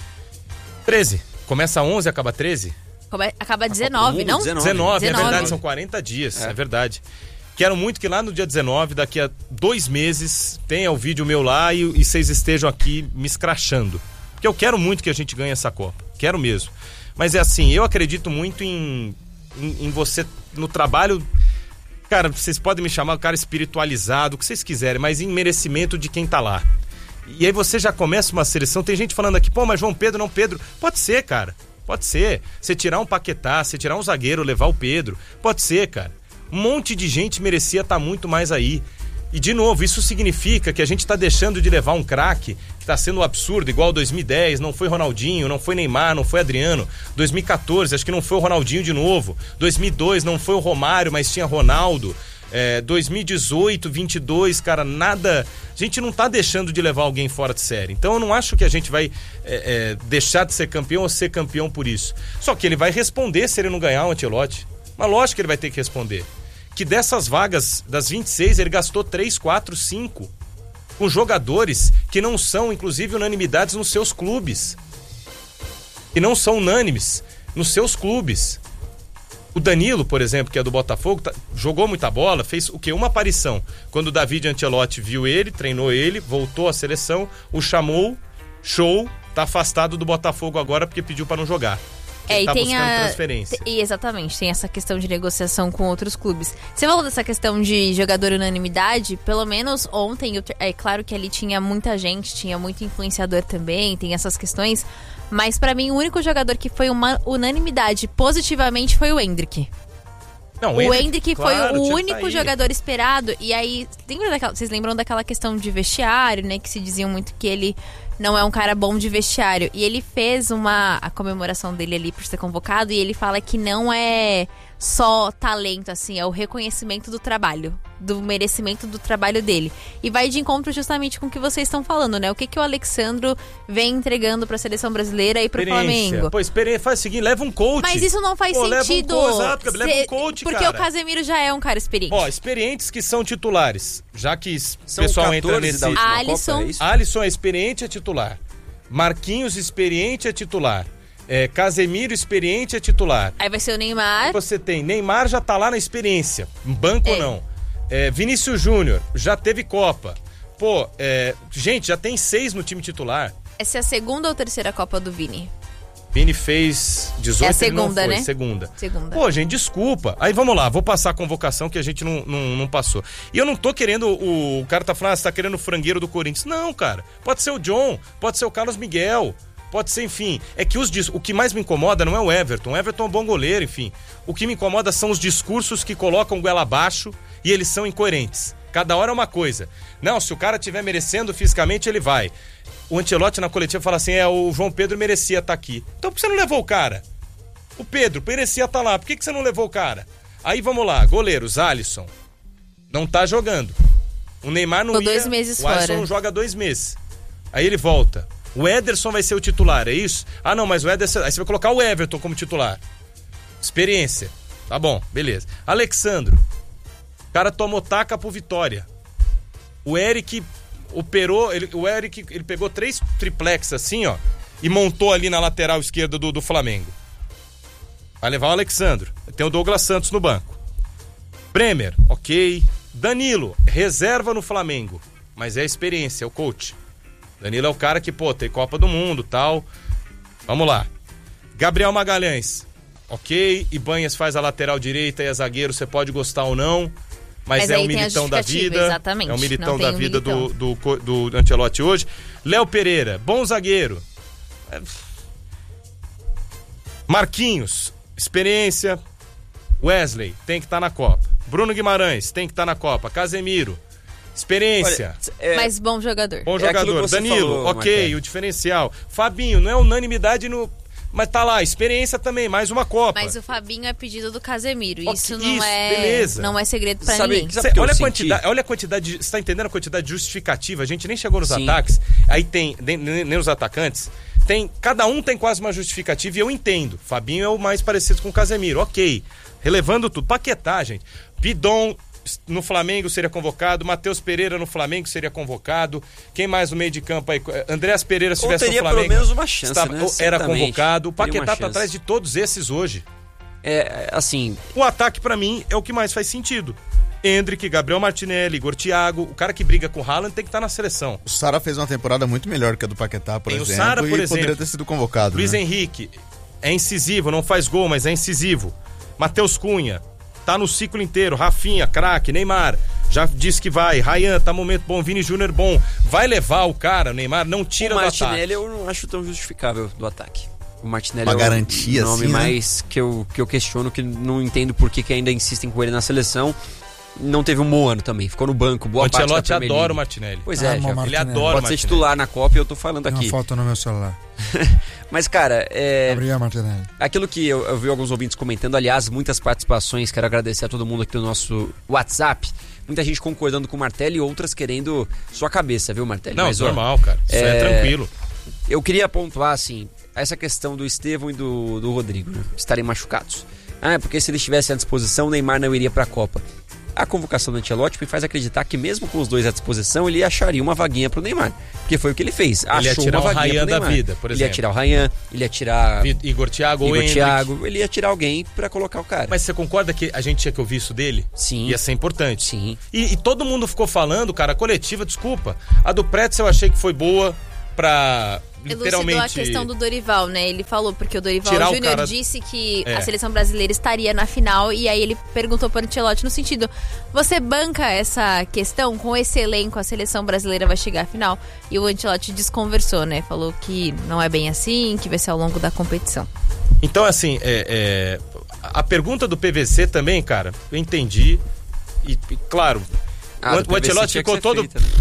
S7: 13. Começa 11 e acaba 13?
S8: Acaba 19, não?
S7: 19, é verdade, são 40 dias, é verdade. Quero muito que lá no dia 19, daqui a 2 meses, tenha o vídeo meu lá e vocês estejam aqui me escrachando. Porque eu quero muito que a gente ganhe essa Copa. Quero mesmo. Mas é assim, eu acredito muito em você, no trabalho. Cara, vocês podem me chamar o cara espiritualizado, o que vocês quiserem, mas em merecimento de quem tá lá. E aí você já começa uma seleção, tem gente falando aqui, mas João Pedro, não Pedro. Pode ser, cara. Pode ser. Você tirar um Paquetá, você tirar um zagueiro, levar o Pedro. Pode ser, cara. Um monte de gente merecia estar muito mais aí. E, de novo, isso significa que a gente está deixando de levar um craque que está sendo um absurdo, igual 2010, não foi Ronaldinho, não foi Neymar, não foi Adriano. 2014, acho que não foi o Ronaldinho de novo. 2002, não foi o Romário, mas tinha Ronaldo. 2018, 22, cara, nada... A gente não tá deixando de levar alguém fora de série. Então eu não acho que a gente vai deixar de ser campeão ou ser campeão por isso. Só que ele vai responder se ele não ganhar o Ancelotti. Mas lógico que ele vai ter que responder. Que dessas vagas, das 26, ele gastou 3, 4, 5 com jogadores que não são, inclusive, unanimidades nos seus clubes. Que não são unânimes nos seus clubes. O Danilo, por exemplo, que é do Botafogo, jogou muita bola, fez o quê? Uma aparição. Quando o David Ancelotti viu ele, treinou ele, voltou à seleção, o chamou, show, tá afastado do Botafogo agora porque pediu para não jogar. Ele tá buscando transferência.
S8: Exatamente, tem essa questão de negociação com outros clubes. Você falou dessa questão de jogador unanimidade, pelo menos ontem, é claro que ali tinha muita gente, tinha muito influenciador também, tem essas questões, mas pra mim o único jogador que foi uma unanimidade positivamente foi o Endrick.
S7: Não,
S8: o Endrick claro, foi o único jogador esperado. E aí, vocês lembram daquela questão de vestiário, né? Que se diziam muito que ele não é um cara bom de vestiário. E ele fez a comemoração dele ali por ser convocado. E ele fala que não é só talento, assim, é o reconhecimento do trabalho, do merecimento do trabalho dele. E vai de encontro justamente com o que vocês estão falando, né? O que o Alexandro vem entregando pra seleção brasileira e pro Flamengo.
S7: Pô, faz o seguinte, leva um coach.
S8: Mas isso não faz sentido.
S7: Exato, leva um coach,
S8: porque
S7: cara.
S8: O Casemiro já é um cara experiente.
S7: Ó, experientes que são titulares. Já que o pessoal entra nesse... Alisson é experiente, é titular. Marquinhos, experiente, é titular. Casemiro, experiente, é titular.
S8: Aí vai ser o Neymar.
S7: Você tem Neymar, já tá lá na experiência. Banco ou não. Vinícius Júnior, já teve Copa. Pô, gente, já tem 6 no time titular.
S8: Essa é a segunda ou terceira Copa do Vini?
S7: Vini fez 18,
S8: é a segunda,
S7: ele não foi,
S8: né? Segunda.
S7: Pô, gente, desculpa. Aí vamos lá, vou passar a convocação que a gente não passou. E eu não tô querendo, o cara tá falando, você tá querendo o frangueiro do Corinthians. Não, cara. Pode ser o John, pode ser o Carlos Miguel, pode ser, enfim. É que o que mais me incomoda não é o Everton. O Everton é um bom goleiro, enfim. O que me incomoda são os discursos que colocam goela abaixo e eles são incoerentes. Cada hora é uma coisa. Não, se o cara estiver merecendo fisicamente, ele vai. O Ancelotti na coletiva fala assim, o João Pedro merecia estar aqui. Então por que você não levou o cara? O Pedro merecia estar lá, por que você não levou o cara? Aí vamos lá, goleiros, Alisson não tá jogando. O Neymar não ia...
S8: 2 meses
S7: fora. O Alisson não joga 2 meses. Aí ele volta. O Ederson vai ser o titular, é isso? Ah não, mas o Ederson... Aí você vai colocar o Everton como titular. Experiência. Tá bom, beleza. Alexandro. O cara tomou taca pro Vitória. O Eric... operou, o Eric, ele pegou 3 triplex assim, ó, e montou ali na lateral esquerda do Flamengo. Vai levar o Alexandro. Tem o Douglas Santos no banco. Bremer, ok. Danilo, reserva no Flamengo, mas é a experiência, é o coach. Danilo é o cara que, tem Copa do Mundo, tal. Vamos lá. Gabriel Magalhães, ok. Ibanhas faz a lateral direita e a zagueiro, você pode gostar ou não. Mas é um militão da vida.
S8: Exatamente.
S7: É um militão da vida do Ancelotti hoje. Léo Pereira, bom zagueiro. Marquinhos, experiência. Wesley, tem que estar na Copa. Bruno Guimarães, tem que estar na Copa. Casemiro, experiência.
S8: Olha, mas bom jogador.
S7: Bom jogador. Danilo, falou, ok, Marquinhos. O diferencial. Fabinho, não é unanimidade no... Mas tá lá, experiência também, mais uma Copa.
S8: Mas o Fabinho é pedido do Casemiro.
S7: Okay,
S8: isso não é segredo pra ninguém.
S7: Olha a quantidade, você tá entendendo a quantidade de justificativa? A gente nem chegou nos ataques. Aí tem, nem os atacantes. Cada um tem quase uma justificativa e eu entendo. Fabinho é o mais parecido com o Casemiro, ok. Relevando tudo. Paquetá, gente. Bidon no Flamengo seria convocado, Matheus Pereira no Flamengo seria convocado, quem mais no meio de campo aí? Andréas Pereira se estivesse no Flamengo
S10: pelo menos uma chance,
S7: era convocado. O Paquetá tá atrás de todos esses hoje.
S10: Assim,
S7: o ataque pra mim é o que mais faz sentido. Endrick, Gabriel Martinelli, Igor Thiago, o cara que briga com o Haaland tem que estar na seleção.
S9: O Sara fez uma temporada muito melhor que a do Paquetá, por exemplo,
S7: o Sara, por exemplo,
S9: poderia ter sido convocado.
S7: Luiz Henrique é incisivo, não faz gol, mas é incisivo. Matheus Cunha tá no ciclo inteiro. Rafinha, craque. Neymar, já disse que vai. Ryan, tá momento bom. Vini Júnior, bom. Vai levar o cara, o Neymar, não tira do ataque.
S10: O Martinelli eu não acho tão justificável do ataque. O Martinelli
S9: uma garantia,
S10: o nome
S9: assim,
S10: mais que eu questiono, que não entendo por que ainda insistem com ele na seleção. Não teve um bom ano também, ficou no banco. Boa parte da
S7: Ancelotti adora o Martinelli.
S10: Pois é,
S7: ele adora
S10: pode ser titular na Copa e eu tô falando aqui.
S11: Uma foto no meu celular.
S10: Mas, cara,
S11: Gabriel Martinelli.
S10: Aquilo que eu vi alguns ouvintes comentando, aliás, muitas participações, quero agradecer a todo mundo aqui do nosso WhatsApp. Muita gente concordando com o Martelli e outras querendo sua cabeça, viu, Martelli?
S7: Não, mas, normal, cara. Isso é tranquilo.
S10: Eu queria pontuar, assim, essa questão do Estevão e do Rodrigo, né? Estarem machucados. Porque se eles estivessem à disposição, o Neymar não iria pra Copa. A convocação do Ancelotti me faz acreditar que mesmo com os dois à disposição, ele acharia uma vaguinha pro Neymar. Porque foi o que ele fez.
S7: Ele ia tirar o Ryan da vida, por exemplo.
S10: Ele ia tirar o Ryan, ele ia tirar...
S7: Igor Thiago,
S10: ele ia tirar alguém pra colocar o cara.
S7: Mas você concorda que a gente tinha que ouvir isso dele?
S10: Sim.
S7: Ia ser importante.
S10: Sim.
S7: E todo mundo ficou falando, cara, a coletiva, desculpa. A do Pretzel eu achei que foi boa pra... literalmente...
S8: Elucidou a questão do Dorival, né? Ele falou, porque o Dorival Júnior disse que a seleção brasileira estaria na final, e aí ele perguntou para o Ancelotti no sentido, você banca essa questão? Com esse elenco, a seleção brasileira vai chegar à final? E o Ancelotti desconversou, né? Falou que não é bem assim, que vai ser ao longo da competição.
S7: Então, assim, a pergunta do PVC também, cara, eu entendi, e claro, o Ancelotti ficou todo...
S10: Feita, né?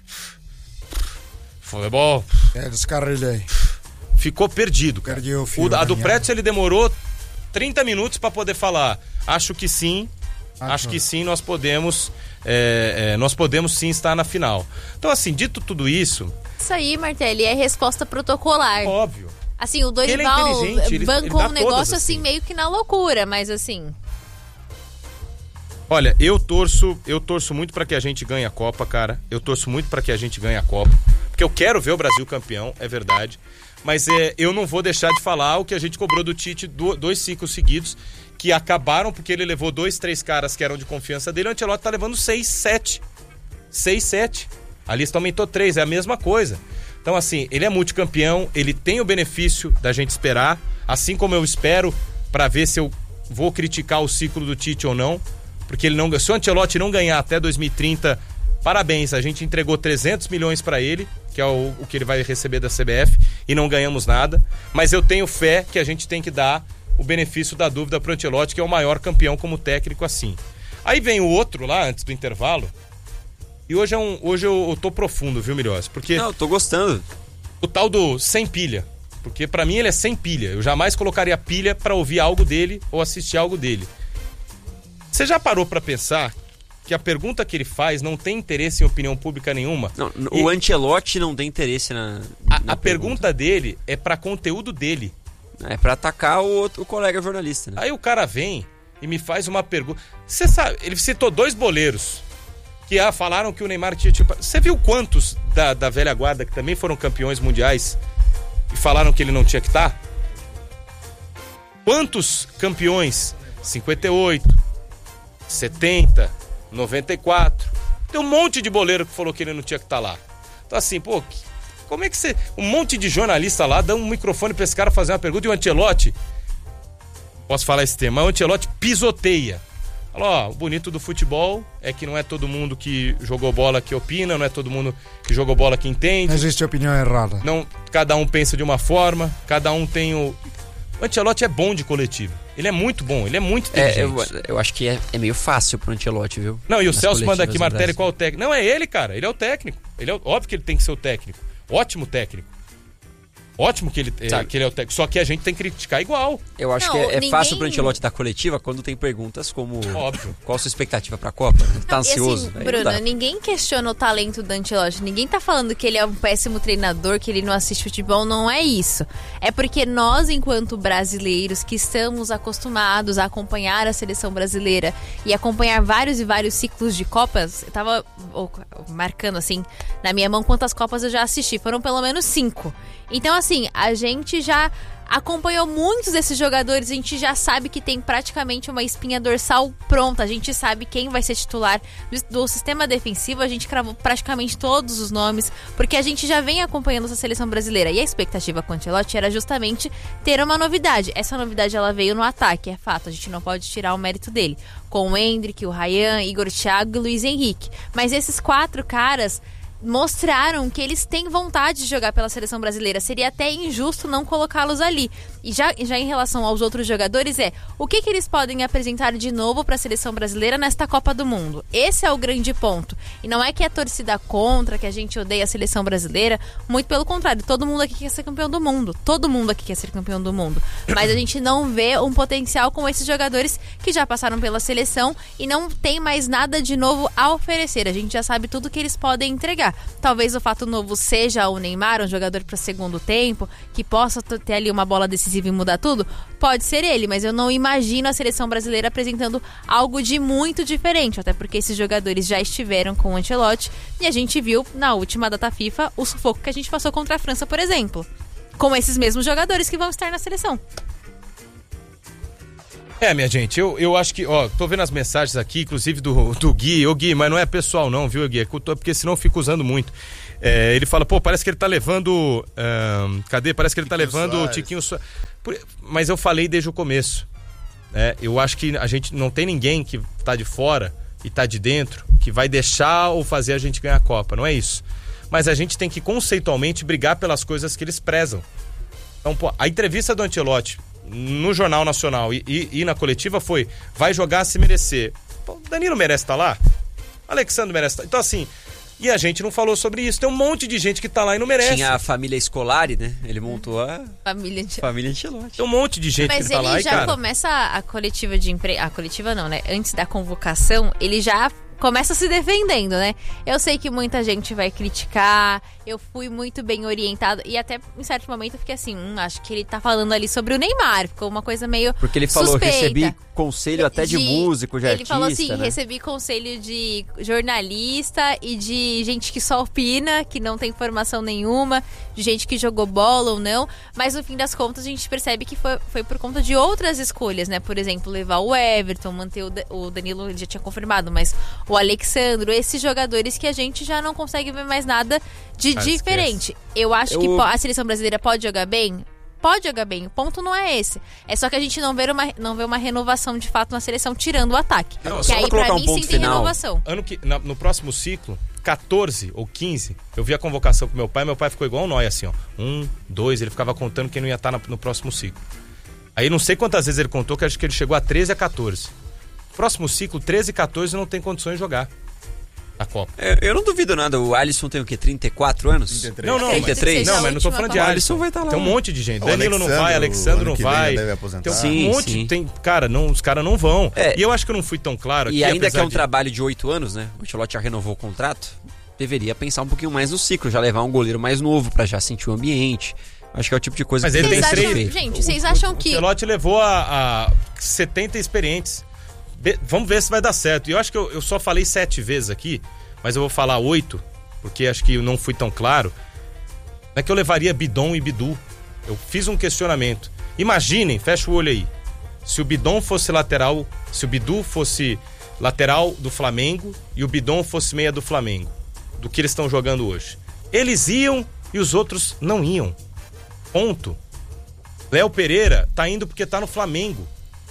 S7: Futebol.
S11: Descarrilhei.
S7: Ficou perdido, cara.
S11: Perdi o fio.
S7: A do Pretzel ele demorou 30 minutos para poder falar. Acho que sim, nós podemos sim estar na final. Então, assim, dito tudo isso...
S8: Isso aí, Martelli, é resposta protocolar.
S7: Óbvio.
S8: Assim, o Dorival bancou um negócio assim, meio que na loucura, mas assim...
S7: Olha, eu torço muito pra que a gente ganhe a Copa, cara. Eu torço muito pra que a gente ganhe a Copa. Porque eu quero ver o Brasil campeão, é verdade. Mas eu não vou deixar de falar o que a gente cobrou do Tite 2 ciclos seguidos, que acabaram porque ele levou 2, 3 caras que eram de confiança dele. O Ancelotti tá levando 6, 7. 6, 7. A lista aumentou 3, é a mesma coisa. Então, assim, ele é multicampeão, ele tem o benefício da gente esperar, assim como eu espero pra ver se eu vou criticar o ciclo do Tite ou não. Porque ele não, se o Ancelotti não ganhar até 2030, parabéns, a gente entregou 300 milhões para ele, que é o que ele vai receber da CBF, e não ganhamos nada. Mas eu tenho fé que a gente tem que dar o benefício da dúvida pro Ancelotti, que é o maior campeão como técnico assim. Aí vem o outro lá, antes do intervalo, e hoje eu tô profundo, viu, Milhós? Porque...
S10: Não, eu tô gostando.
S7: O tal do sem pilha. Porque pra mim ele é sem pilha. Eu jamais colocaria pilha pra ouvir algo dele ou assistir algo dele. Você já parou pra pensar que a pergunta que ele faz não tem interesse em opinião pública nenhuma?
S10: Não, o Ancelotti não tem interesse na
S7: a pergunta dele é pra conteúdo dele.
S10: É pra atacar o colega jornalista, né?
S7: Aí o cara vem e me faz uma pergunta. Você sabe, ele citou 2 boleiros que falaram que o Neymar tinha... Você viu quantos da velha guarda que também foram campeões mundiais e falaram que ele não tinha que estar? Quantos campeões? 58... 70, 94. Tem um monte de boleiro que falou que ele não tinha que estar lá. Então assim, pô, como é que você... Um monte de jornalista lá dá um microfone pra esse cara fazer uma pergunta e o Ancelotti... Posso falar esse tema? O Ancelotti pisoteia. Fala, o bonito do futebol é que não é todo mundo que jogou bola que opina, não é todo mundo que jogou bola que entende.
S11: Não existe opinião errada.
S7: Não, cada um pensa de uma forma, cada um tem o... O Ancelotti é bom de coletivo. Ele é muito bom, ele é muito inteligente.
S10: Eu acho que é meio fácil pro Ancelotti, viu?
S7: Não, e o Celso manda aqui, Martelli, qual é o técnico? Não, é ele, cara. Ele é o técnico. Óbvio que ele tem que ser o técnico. Ótimo técnico. Ótimo que ele é o técnico. Só que a gente tem que criticar igual.
S10: Eu acho que é fácil pro Ancelotti dar coletiva quando tem perguntas como... Óbvio. Qual a sua expectativa pra Copa? Tá ansioso?
S8: Assim, Bruno, ninguém questiona o talento do Ancelotti. Ninguém tá falando que ele é um péssimo treinador, que ele não assiste futebol. Não é isso. É porque nós, enquanto brasileiros, que estamos acostumados a acompanhar a seleção brasileira e acompanhar vários e vários ciclos de Copas, eu tava marcando assim na minha mão quantas Copas eu já assisti. Foram pelo menos 5. Então, assim, a gente já acompanhou muitos desses jogadores, a gente já sabe que tem praticamente uma espinha dorsal pronta, a gente sabe quem vai ser titular do sistema defensivo, a gente cravou praticamente todos os nomes, porque a gente já vem acompanhando essa seleção brasileira, e a expectativa com o Ancelotti era justamente ter uma novidade. Essa novidade ela veio no ataque, é fato, a gente não pode tirar o mérito dele, com o Endrick, o Ryan, Igor Thiago e Luiz Henrique, mas esses 4 caras mostraram que eles têm vontade de jogar pela seleção brasileira. Seria até injusto não colocá-los ali. E já em relação aos outros jogadores, o que eles podem apresentar de novo para a seleção brasileira nesta Copa do Mundo? Esse é o grande ponto. E não é que a torcida contra, que a gente odeia a seleção brasileira, muito pelo contrário, todo mundo aqui quer ser campeão do mundo. Todo mundo aqui quer ser campeão do mundo. Mas a gente não vê um potencial com esses jogadores que já passaram pela seleção e não tem mais nada de novo a oferecer. A gente já sabe tudo que eles podem entregar. Talvez o fato novo seja o Neymar, um jogador para segundo tempo, que possa ter ali uma bola decisiva e mudar tudo. Pode ser ele, mas eu não imagino a seleção brasileira apresentando algo de muito diferente, até porque esses jogadores já estiveram com o Ancelotti e a gente viu na última data FIFA o sufoco que a gente passou contra a França, por exemplo, com esses mesmos jogadores que vão estar na seleção.
S7: Minha gente, eu acho que, tô vendo as mensagens aqui, inclusive do Gui. Ô Gui, mas não é pessoal não, viu, Gui? É porque senão eu fico usando muito. Ele fala, parece que ele tá levando... Parece que ele tá levando o Tiquinho Soares. Mas eu falei desde o começo. Eu acho que a gente não tem ninguém que tá de fora e tá de dentro que vai deixar ou fazer a gente ganhar a Copa, não é isso. Mas a gente tem que conceitualmente brigar pelas coisas que eles prezam. Então, a entrevista do Ancelotti no Jornal Nacional e na coletiva foi: vai jogar se merecer. Danilo merece estar lá, Alexandre merece estar. Então assim, e a gente não falou sobre isso. Tem um monte de gente que tá lá e não merece.
S10: Tinha a família Scolari, né? Ele montou a família Ancelotti.
S7: Tem um monte de gente que tá lá e, cara...
S8: Mas ele já começa a coletiva de emprego... A coletiva não, né? Antes da convocação, ele já começa se defendendo, né? Eu sei que muita gente vai criticar, eu fui muito bem orientado e até em certo momento eu fiquei assim, acho que ele tá falando ali sobre o Neymar, ficou uma coisa meio
S10: porque ele falou,
S8: suspeita.
S10: Recebi conselho até de músico, de
S8: ele
S10: artista,
S8: falou assim,
S10: né?
S8: Recebi conselho de jornalista e de gente que só opina, que não tem formação nenhuma, de gente que jogou bola ou não, mas no fim das contas a gente percebe que foi por conta de outras escolhas, né? Por exemplo, levar o Everton, manter o Danilo, ele já tinha confirmado, mas o Alexandro, esses jogadores que a gente já não consegue ver mais nada de diferente. Esquece. Eu acho que a seleção brasileira pode jogar bem? Pode jogar bem, o ponto não é esse. É só que a gente não vê uma renovação de fato na seleção, tirando o ataque.
S10: Não,
S8: que aí pra mim sim tem renovação.
S7: No próximo ciclo, 14 ou 15, eu vi a convocação com meu pai ficou igual um nóia assim, 1, 2, ele ficava contando quem não ia estar no próximo ciclo. Aí não sei quantas vezes ele contou, que acho que ele chegou a 13 a 14. Próximo ciclo, 13 e 14 não tem condições de jogar a Copa.
S10: Eu não duvido nada, o Alisson tem o quê? 34 anos?
S7: 33. Não,
S10: 33?
S7: Não, mas não tô falando de Alisson.
S10: Vai estar lá.
S7: Tem um monte de gente. Danilo não vai, Alexandre não vai. Tem um monte, os caras não vão. E eu acho que eu não fui tão claro aqui.
S10: E ainda que é um trabalho de 8 anos, né? O Ancelotti já renovou o contrato, deveria pensar um pouquinho mais no ciclo, já levar um goleiro mais novo pra já sentir o ambiente. Acho que é o tipo de coisa
S7: que
S10: ele
S7: tem
S8: três. Gente, vocês acham que...
S7: O Ancelotti levou a 70 experientes. Vamos ver se vai dar certo. E eu acho que eu só falei 7 vezes aqui, mas eu vou falar 8, porque acho que eu não fui tão claro. Não é que eu levaria Bidon e Bidu. Eu fiz um questionamento. Imaginem, fecha o olho aí, se o Bidon fosse lateral, se o Bidu fosse lateral do Flamengo e o Bidon fosse meia do Flamengo, do que eles estão jogando hoje. Eles iam e os outros não iam. Ponto. Léo Pereira tá indo porque tá no Flamengo.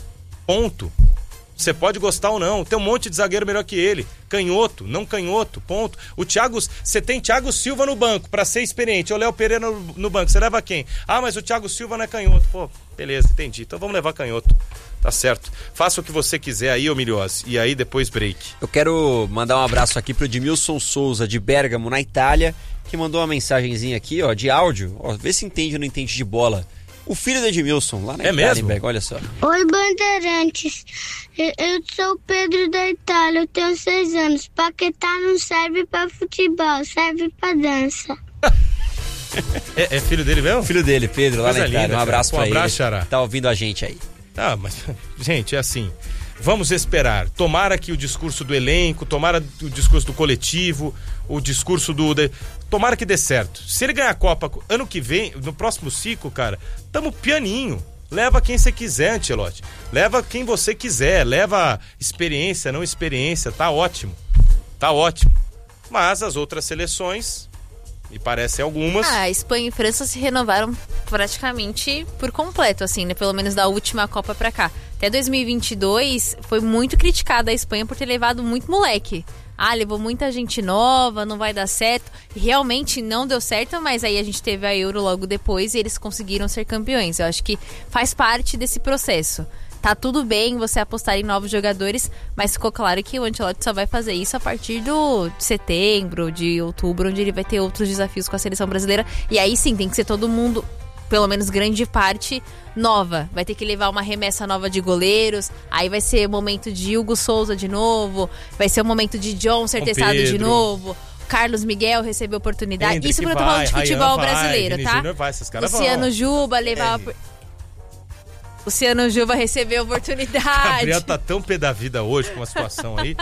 S7: Ponto. Você pode gostar ou não, tem um monte de zagueiro melhor que ele. Canhoto, não canhoto, ponto. Você tem Thiago Silva no banco pra ser experiente, ou Léo Pereira no banco, você leva quem? Mas o Thiago Silva não é canhoto. Pô, beleza, entendi, então vamos levar canhoto. Tá certo. Faça o que você quiser aí, ô Miliose, e aí depois break.
S10: Eu quero mandar um abraço aqui pro Edmilson Souza, de Bérgamo, na Itália, que mandou uma mensagenzinha aqui, de áudio. Vê se entende ou não entende de bola. O filho do Edmilson, lá na Itália,
S7: mesmo?
S10: olha só.
S12: Oi, Bandeirantes. Eu sou o Pedro da Itália, eu tenho 6 anos. Paquetá não serve pra futebol, serve pra dança.
S7: É filho dele mesmo?
S10: Filho dele, Pedro, lá na Itália.
S7: Linda,
S10: um abraço pra ele.
S7: Xará.
S10: Tá ouvindo a gente aí.
S7: Mas, gente, é assim. Vamos esperar. Tomara que o discurso do elenco, tomara o discurso do coletivo, o discurso tomara que dê certo. Se ele ganhar a Copa ano que vem, no próximo ciclo, cara, tamo pianinho. Leva quem você quiser, Ancelotti. Leva quem você quiser. Leva experiência, não experiência. Tá ótimo. Tá ótimo. Mas as outras seleções, me parecem algumas...
S8: Espanha e França se renovaram praticamente por completo, assim, né? Pelo menos da última Copa pra cá. Até 2022 foi muito criticada a Espanha por ter levado muito moleque. Levou muita gente nova, não vai dar certo. Realmente não deu certo, mas aí a gente teve a Euro logo depois e eles conseguiram ser campeões. Eu acho que faz parte desse processo. Tá tudo bem você apostar em novos jogadores, mas ficou claro que o Ancelotti só vai fazer isso a partir de setembro, de outubro, onde ele vai ter outros desafios com a seleção brasileira. E aí sim, tem que ser todo mundo, pelo menos grande parte, nova. Vai ter que levar uma remessa nova de goleiros. Aí vai ser o momento de Hugo Souza de novo. Vai ser o momento de John ser testado de novo. Carlos Miguel receber oportunidade.
S7: Hendrick
S8: isso quando eu tô falando de futebol brasileiro,
S7: Vini
S8: tá?
S7: Júnior vai, esses caras
S8: Luciano Juba levava... Luciano Juba recebeu oportunidade.
S7: Gabriel tá tão pé da vida hoje com uma situação aí.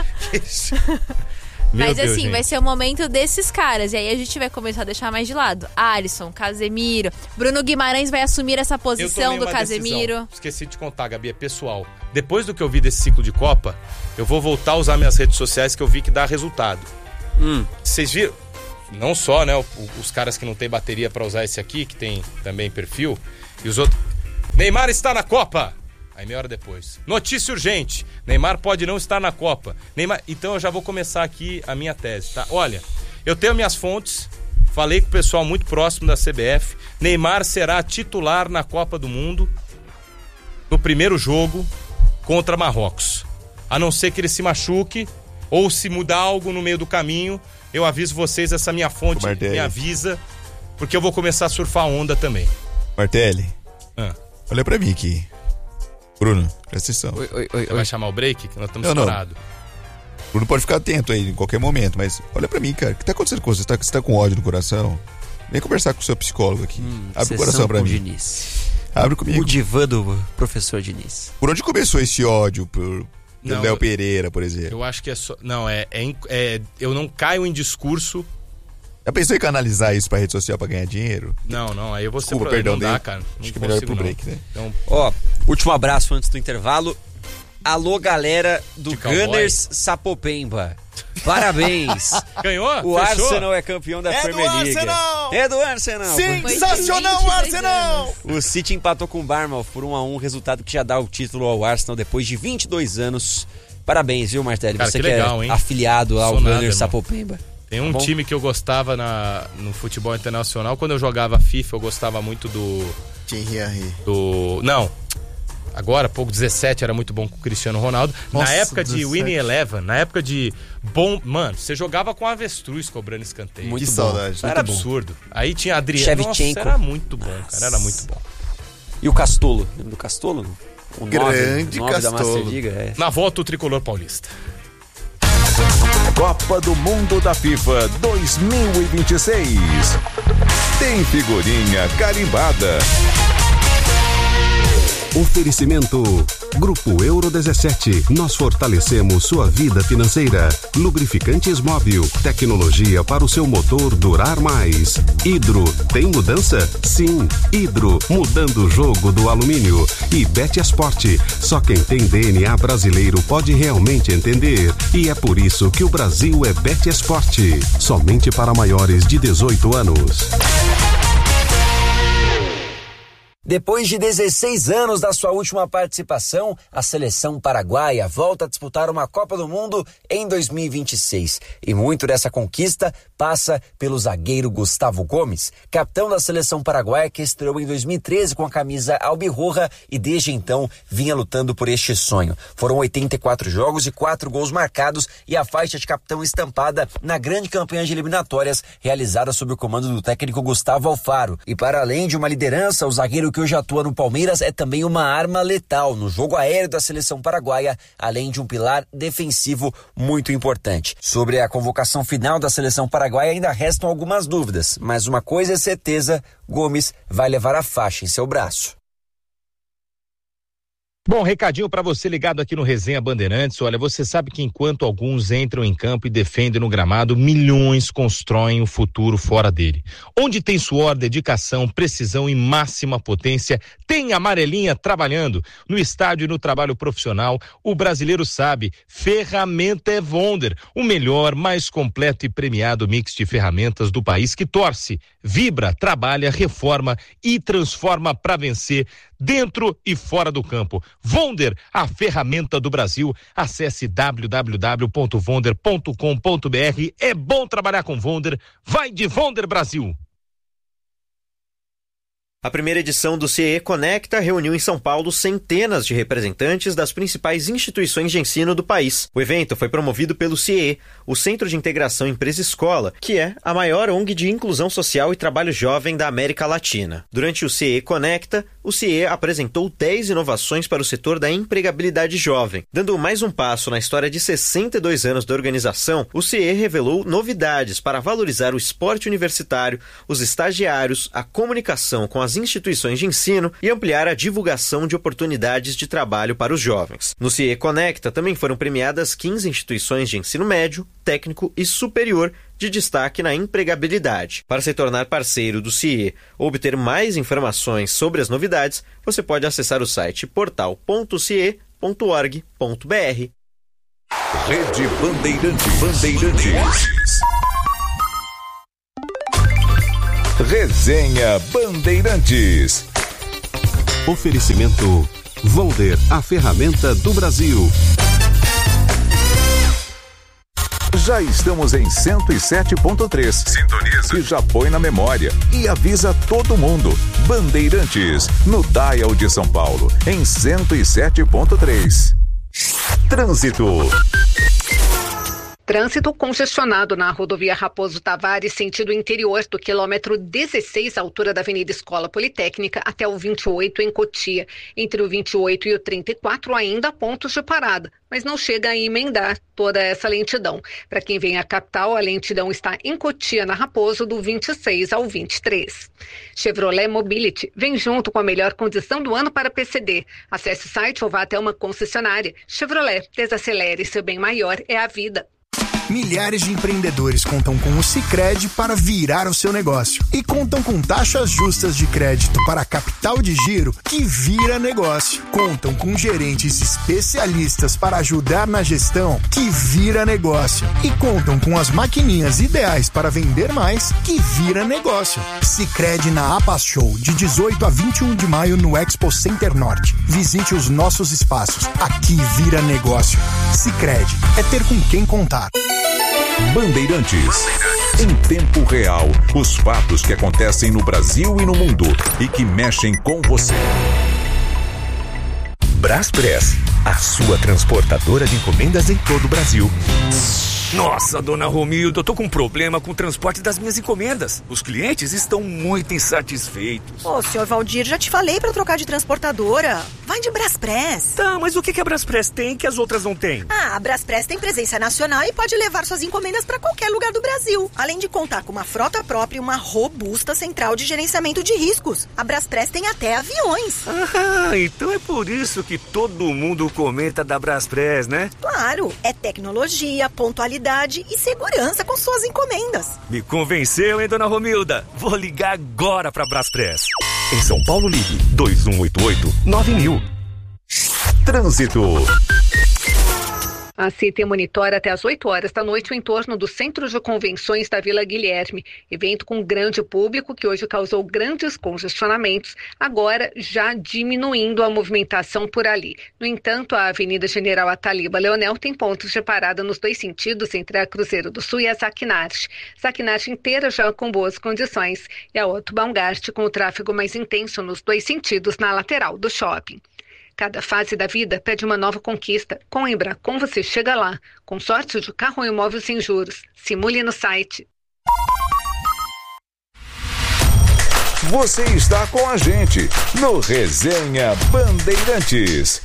S8: Mas
S7: Deus,
S8: assim,
S7: gente.
S8: vai ser o momento desses caras. E aí a gente vai começar a deixar mais de lado. Alisson, Casemiro. Bruno Guimarães vai assumir essa posição do Casemiro.
S7: Decisão. Esqueci de te contar, Gabi, é pessoal. Depois do que eu vi desse ciclo de Copa, eu vou voltar a usar minhas redes sociais que eu vi que dá resultado. Vocês viram? Não só, né, os caras que não tem bateria pra usar esse aqui, que tem também perfil, e os outros... Neymar está na Copa! Aí meia hora depois. Notícia urgente. Neymar pode não estar na Copa. Então eu já vou começar aqui a minha tese, tá? Olha, eu tenho minhas fontes, falei com o pessoal muito próximo da CBF. Neymar será titular na Copa do Mundo no primeiro jogo contra Marrocos. A não ser que ele se machuque ou se mudar algo no meio do caminho, eu aviso vocês, essa minha fonte me avisa, porque eu vou começar a surfar onda também.
S9: Martelli, olha pra mim aqui. Bruno, presta atenção.
S7: Você vai chamar o break? Que nós estamos estourados.
S9: Bruno pode ficar atento aí em qualquer momento, mas olha pra mim, cara. O que tá acontecendo com você? Você tá com ódio no coração? Vem conversar com o seu psicólogo aqui. Abre o coração pra mim.
S10: Diniz.
S9: Abre comigo.
S10: O divã do professor Diniz.
S9: Por onde começou esse ódio por Léo Pereira, por exemplo?
S7: Eu acho que é só... Não, eu não caio em discurso...
S9: Já pensou em canalizar isso pra rede social pra ganhar dinheiro?
S7: Não, aí eu vou ser...
S9: Perdão,
S7: não dá, cara.
S9: Acho que é melhor ir pro break, né?
S7: Então...
S10: Último abraço antes do intervalo. Alô, galera do Gunners Sapopemba. Parabéns.
S7: Ganhou?
S10: O
S7: Fechou?
S10: Arsenal é campeão da Premier League. É do Arsenal.
S9: Sensacional, Arsenal!
S10: O City empatou com o Bournemouth por 1-1, resultado que já dá o título ao Arsenal depois de 22 anos. Parabéns, viu, Martelli?
S7: Cara,
S10: você
S7: que legal, hein?
S10: Afiliado ao Gunners Sapopemba.
S7: Tem um time que eu gostava no futebol internacional. Quando eu jogava FIFA, eu gostava muito do... Não. Agora, pouco 17, era muito bom com o Cristiano Ronaldo.
S11: Nossa,
S7: na época
S11: 17.
S7: de Winning Eleven, na época de bom... Mano, você jogava com avestruz cobrando escanteio.
S10: Muito
S9: que
S10: bom.
S9: saudade.
S7: Era absurdo. Aí tinha Adriano.
S10: Shevchenko.
S7: Nossa, era muito bom, cara. Era muito bom.
S10: E o Castolo? Lembra do Castolo? O
S9: Grande
S10: 9 da
S9: Castolo.
S10: Master Liga,
S7: Na volta, o tricolor paulista.
S5: Copa do Mundo da FIFA 2026. Tem figurinha carimbada.
S6: Oferecimento Grupo Euro 17. Nós fortalecemos sua vida financeira. Lubrificantes Móbil. Tecnologia para o seu motor durar mais. Hidro. Tem mudança? Sim. Hidro. Mudando o jogo do alumínio. E Betesport. Só quem tem DNA brasileiro pode realmente entender. E é por isso que o Brasil é Betesport. Somente para maiores de 18 anos.
S13: Depois de 16 anos da sua última participação, a seleção paraguaia volta a disputar uma Copa do Mundo em 2026. E muito dessa conquista passa pelo zagueiro Gustavo Gomes, capitão da seleção paraguaia que estreou em 2013 com a camisa albirroja e desde então vinha lutando por este sonho. Foram 84 jogos e 4 gols marcados e a faixa de capitão estampada na grande campanha de eliminatórias realizada sob o comando do técnico Gustavo Alfaro. E para além de uma liderança, o zagueiro que hoje atua no Palmeiras é também uma arma letal no jogo aéreo da seleção paraguaia, além de um pilar defensivo muito importante. Sobre a convocação final da seleção paraguaia ainda restam algumas dúvidas, mas uma coisa é certeza, Gomes vai levar a faixa em seu braço.
S14: Bom, recadinho para você ligado aqui no Resenha Bandeirantes. Olha, você sabe que enquanto alguns entram em campo e defendem no gramado, milhões constroem o futuro fora dele. Onde tem suor, dedicação, precisão e máxima potência, tem amarelinha trabalhando. No estádio e no trabalho profissional, o brasileiro sabe, ferramenta é Wonder, o melhor, mais completo e premiado mix de ferramentas do país que torce, vibra, trabalha, reforma e transforma para vencer, dentro e fora do campo. Wonder, a ferramenta do Brasil. Acesse www.wonder.com.br. É bom trabalhar com Wonder. Vai de Wonder Brasil.
S15: A primeira edição do CIE Conecta reuniu em São Paulo centenas de representantes das principais instituições de ensino do país. O evento foi promovido pelo CIE, o Centro de Integração Empresa-Escola, que é a maior ONG de inclusão social e trabalho jovem da América Latina. Durante o CIE Conecta, o CIE apresentou 10 inovações para o setor da empregabilidade jovem. Dando mais um passo na história de 62 anos da organização, o CIE revelou novidades para valorizar o esporte universitário, os estagiários, a comunicação com as instituições de ensino e ampliar a divulgação de oportunidades de trabalho para os jovens. No CIE Conecta também foram premiadas 15 instituições de ensino médio, técnico e superior de destaque na empregabilidade. Para se tornar parceiro do CIE ou obter mais informações sobre as novidades, você pode acessar o site portal.cie.org.br.
S5: Rede Bandeirantes. Resenha Bandeirantes.
S6: Oferecimento Volder, a ferramenta do Brasil.
S5: Já estamos em 107.3. Sintoniza. E já põe na memória. E avisa todo mundo. Bandeirantes, no Dial de São Paulo, em 107.3. Trânsito.
S16: Trânsito congestionado na rodovia Raposo Tavares, sentido interior, do quilômetro 16, altura da Avenida Escola Politécnica, até o 28 em Cotia. Entre o 28 e o 34 ainda há pontos de parada, mas não chega a emendar toda essa lentidão. Para quem vem à capital, a lentidão está em Cotia, na Raposo, do 26 ao 23. Chevrolet Mobility vem junto com a melhor condição do ano para PCD. Acesse o site ou vá até uma concessionária. Chevrolet, desacelere, seu bem maior é a vida.
S17: Milhares de empreendedores contam com o Sicredi para virar o seu negócio. E contam com taxas justas de crédito para capital de giro que vira negócio. Contam com gerentes especialistas para ajudar na gestão que vira negócio. E contam com as maquininhas ideais para vender mais que vira negócio. Sicredi na APAS Show, de 18 a 21 de maio no Expo Center Norte. Visite os nossos espaços. Aqui vira negócio. Sicredi é ter com quem contar.
S5: Bandeirantes. Em tempo real, os fatos que acontecem no Brasil e no mundo e que mexem com você.
S18: Braspress, a sua transportadora de encomendas em todo o Brasil.
S19: Nossa, dona Romilda, eu tô com um problema com o transporte das minhas encomendas. Os clientes estão muito insatisfeitos.
S20: Ô, senhor Valdir, já te falei pra trocar de transportadora. Vai de Braspress.
S19: Tá, mas o que a Braspress tem que as outras não têm?
S20: Ah, a Braspress tem presença nacional e pode levar suas encomendas pra qualquer lugar do Brasil. Além de contar com uma frota própria e uma robusta central de gerenciamento de riscos. A Braspress tem até aviões.
S19: Ah, então é por isso que todo mundo comenta da Braspress, né?
S20: Claro, é tecnologia, pontualidade e segurança com suas encomendas.
S19: Me convenceu, hein, dona Romilda? Vou ligar agora pra Braspress.
S18: Em São Paulo, ligue 2188-9000.
S5: Trânsito.
S16: A CT monitora até às 8 horas da noite o entorno do Centro de Convenções da Vila Guilherme. Evento com grande público que hoje causou grandes congestionamentos, agora já diminuindo a movimentação por ali. No entanto, a Avenida General Ataliba Leonel tem pontos de parada nos dois sentidos entre a Cruzeiro do Sul e a Zaquinarte. Zaquinarte inteira já com boas condições e a Otto Baumgart com o tráfego mais intenso nos dois sentidos na lateral do shopping. Cada fase da vida pede uma nova conquista. Com a Embracon você chega lá. Consórcio de carro ou imóvel sem juros. Simule no site.
S5: Você está com a gente no Resenha Bandeirantes.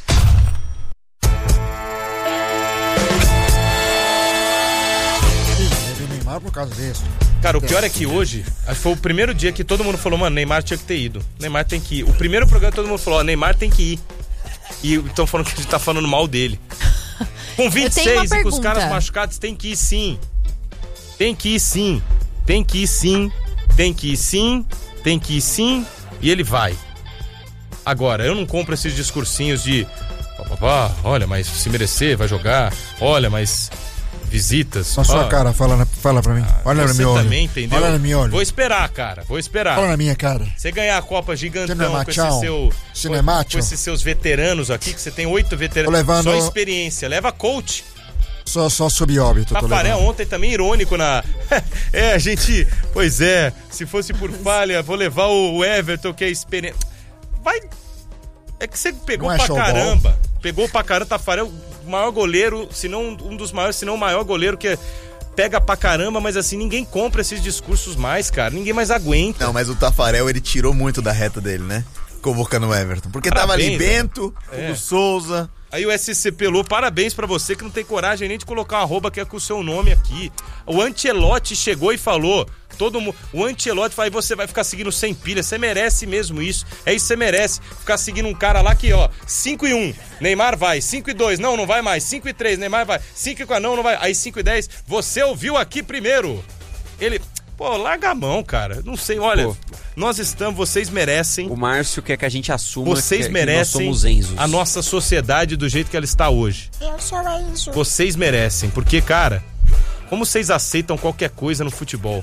S11: Neymar por causa disso.
S7: Cara, o pior é que hoje foi o primeiro dia que todo mundo falou, mano, Neymar tinha que ter ido. Neymar tem que ir. O primeiro programa todo mundo falou, Neymar tem que ir. E estão falando que a gente tá falando mal dele. Com 26 e com os caras machucados, tem que ir sim. Tem que ir sim. Tem que ir sim. Tem que ir sim. Tem que ir sim. E ele vai. Agora, eu não compro esses discursinhos de olha, mas se merecer, vai jogar. Olha, mas visitas.
S11: Na sua cara, fala pra mim. Olha no meu olho.
S7: Você também entendeu?
S11: Olha no meu olho.
S7: Vou esperar, cara. Vou esperar.
S11: Olha na minha cara.
S7: Você ganhar a Copa gigantão
S11: com
S7: esses seus veteranos aqui, que você tem 8 veteranos. Só experiência. Leva coach.
S11: Só sob óbito.
S7: Tafarel ontem também irônico na... a gente... Pois é, se fosse por falha, vou levar o Everton, que é experiência. Vai... É que você pegou pra caramba. Pegou pra caramba, Tafarel, o maior goleiro, se não um dos maiores, se não o maior goleiro, que pega pra caramba, mas assim, ninguém compra esses discursos mais, cara. Ninguém mais aguenta.
S9: Não, mas o Tafarel, ele tirou muito da reta dele, né? convocando o Everton. Porque tava ali Bento, o Souza.
S7: Aí o SC Pelô, parabéns pra você que não tem coragem nem de colocar uma arroba que é com o seu nome aqui. O Ancelotti chegou e falou, o Ancelotti falou, você vai ficar seguindo sem pilha, você merece mesmo isso. É isso que você merece, ficar seguindo um cara lá que, 5-1, Neymar vai, 5-2, não vai mais, 5-3, Neymar vai, 5-4, não vai, aí 5-10, você ouviu aqui primeiro. Ele... larga a mão, cara. Não sei, olha, vocês merecem.
S10: O Márcio quer que a gente assuma
S7: vocês merecem
S10: que nós somos Enzos.
S7: A nossa sociedade do jeito que ela está hoje.
S12: Eu sou Enzo.
S7: Vocês merecem, porque, cara, como vocês aceitam qualquer coisa no futebol?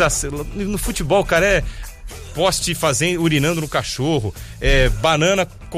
S7: No futebol, cara, poste urinando no cachorro, banana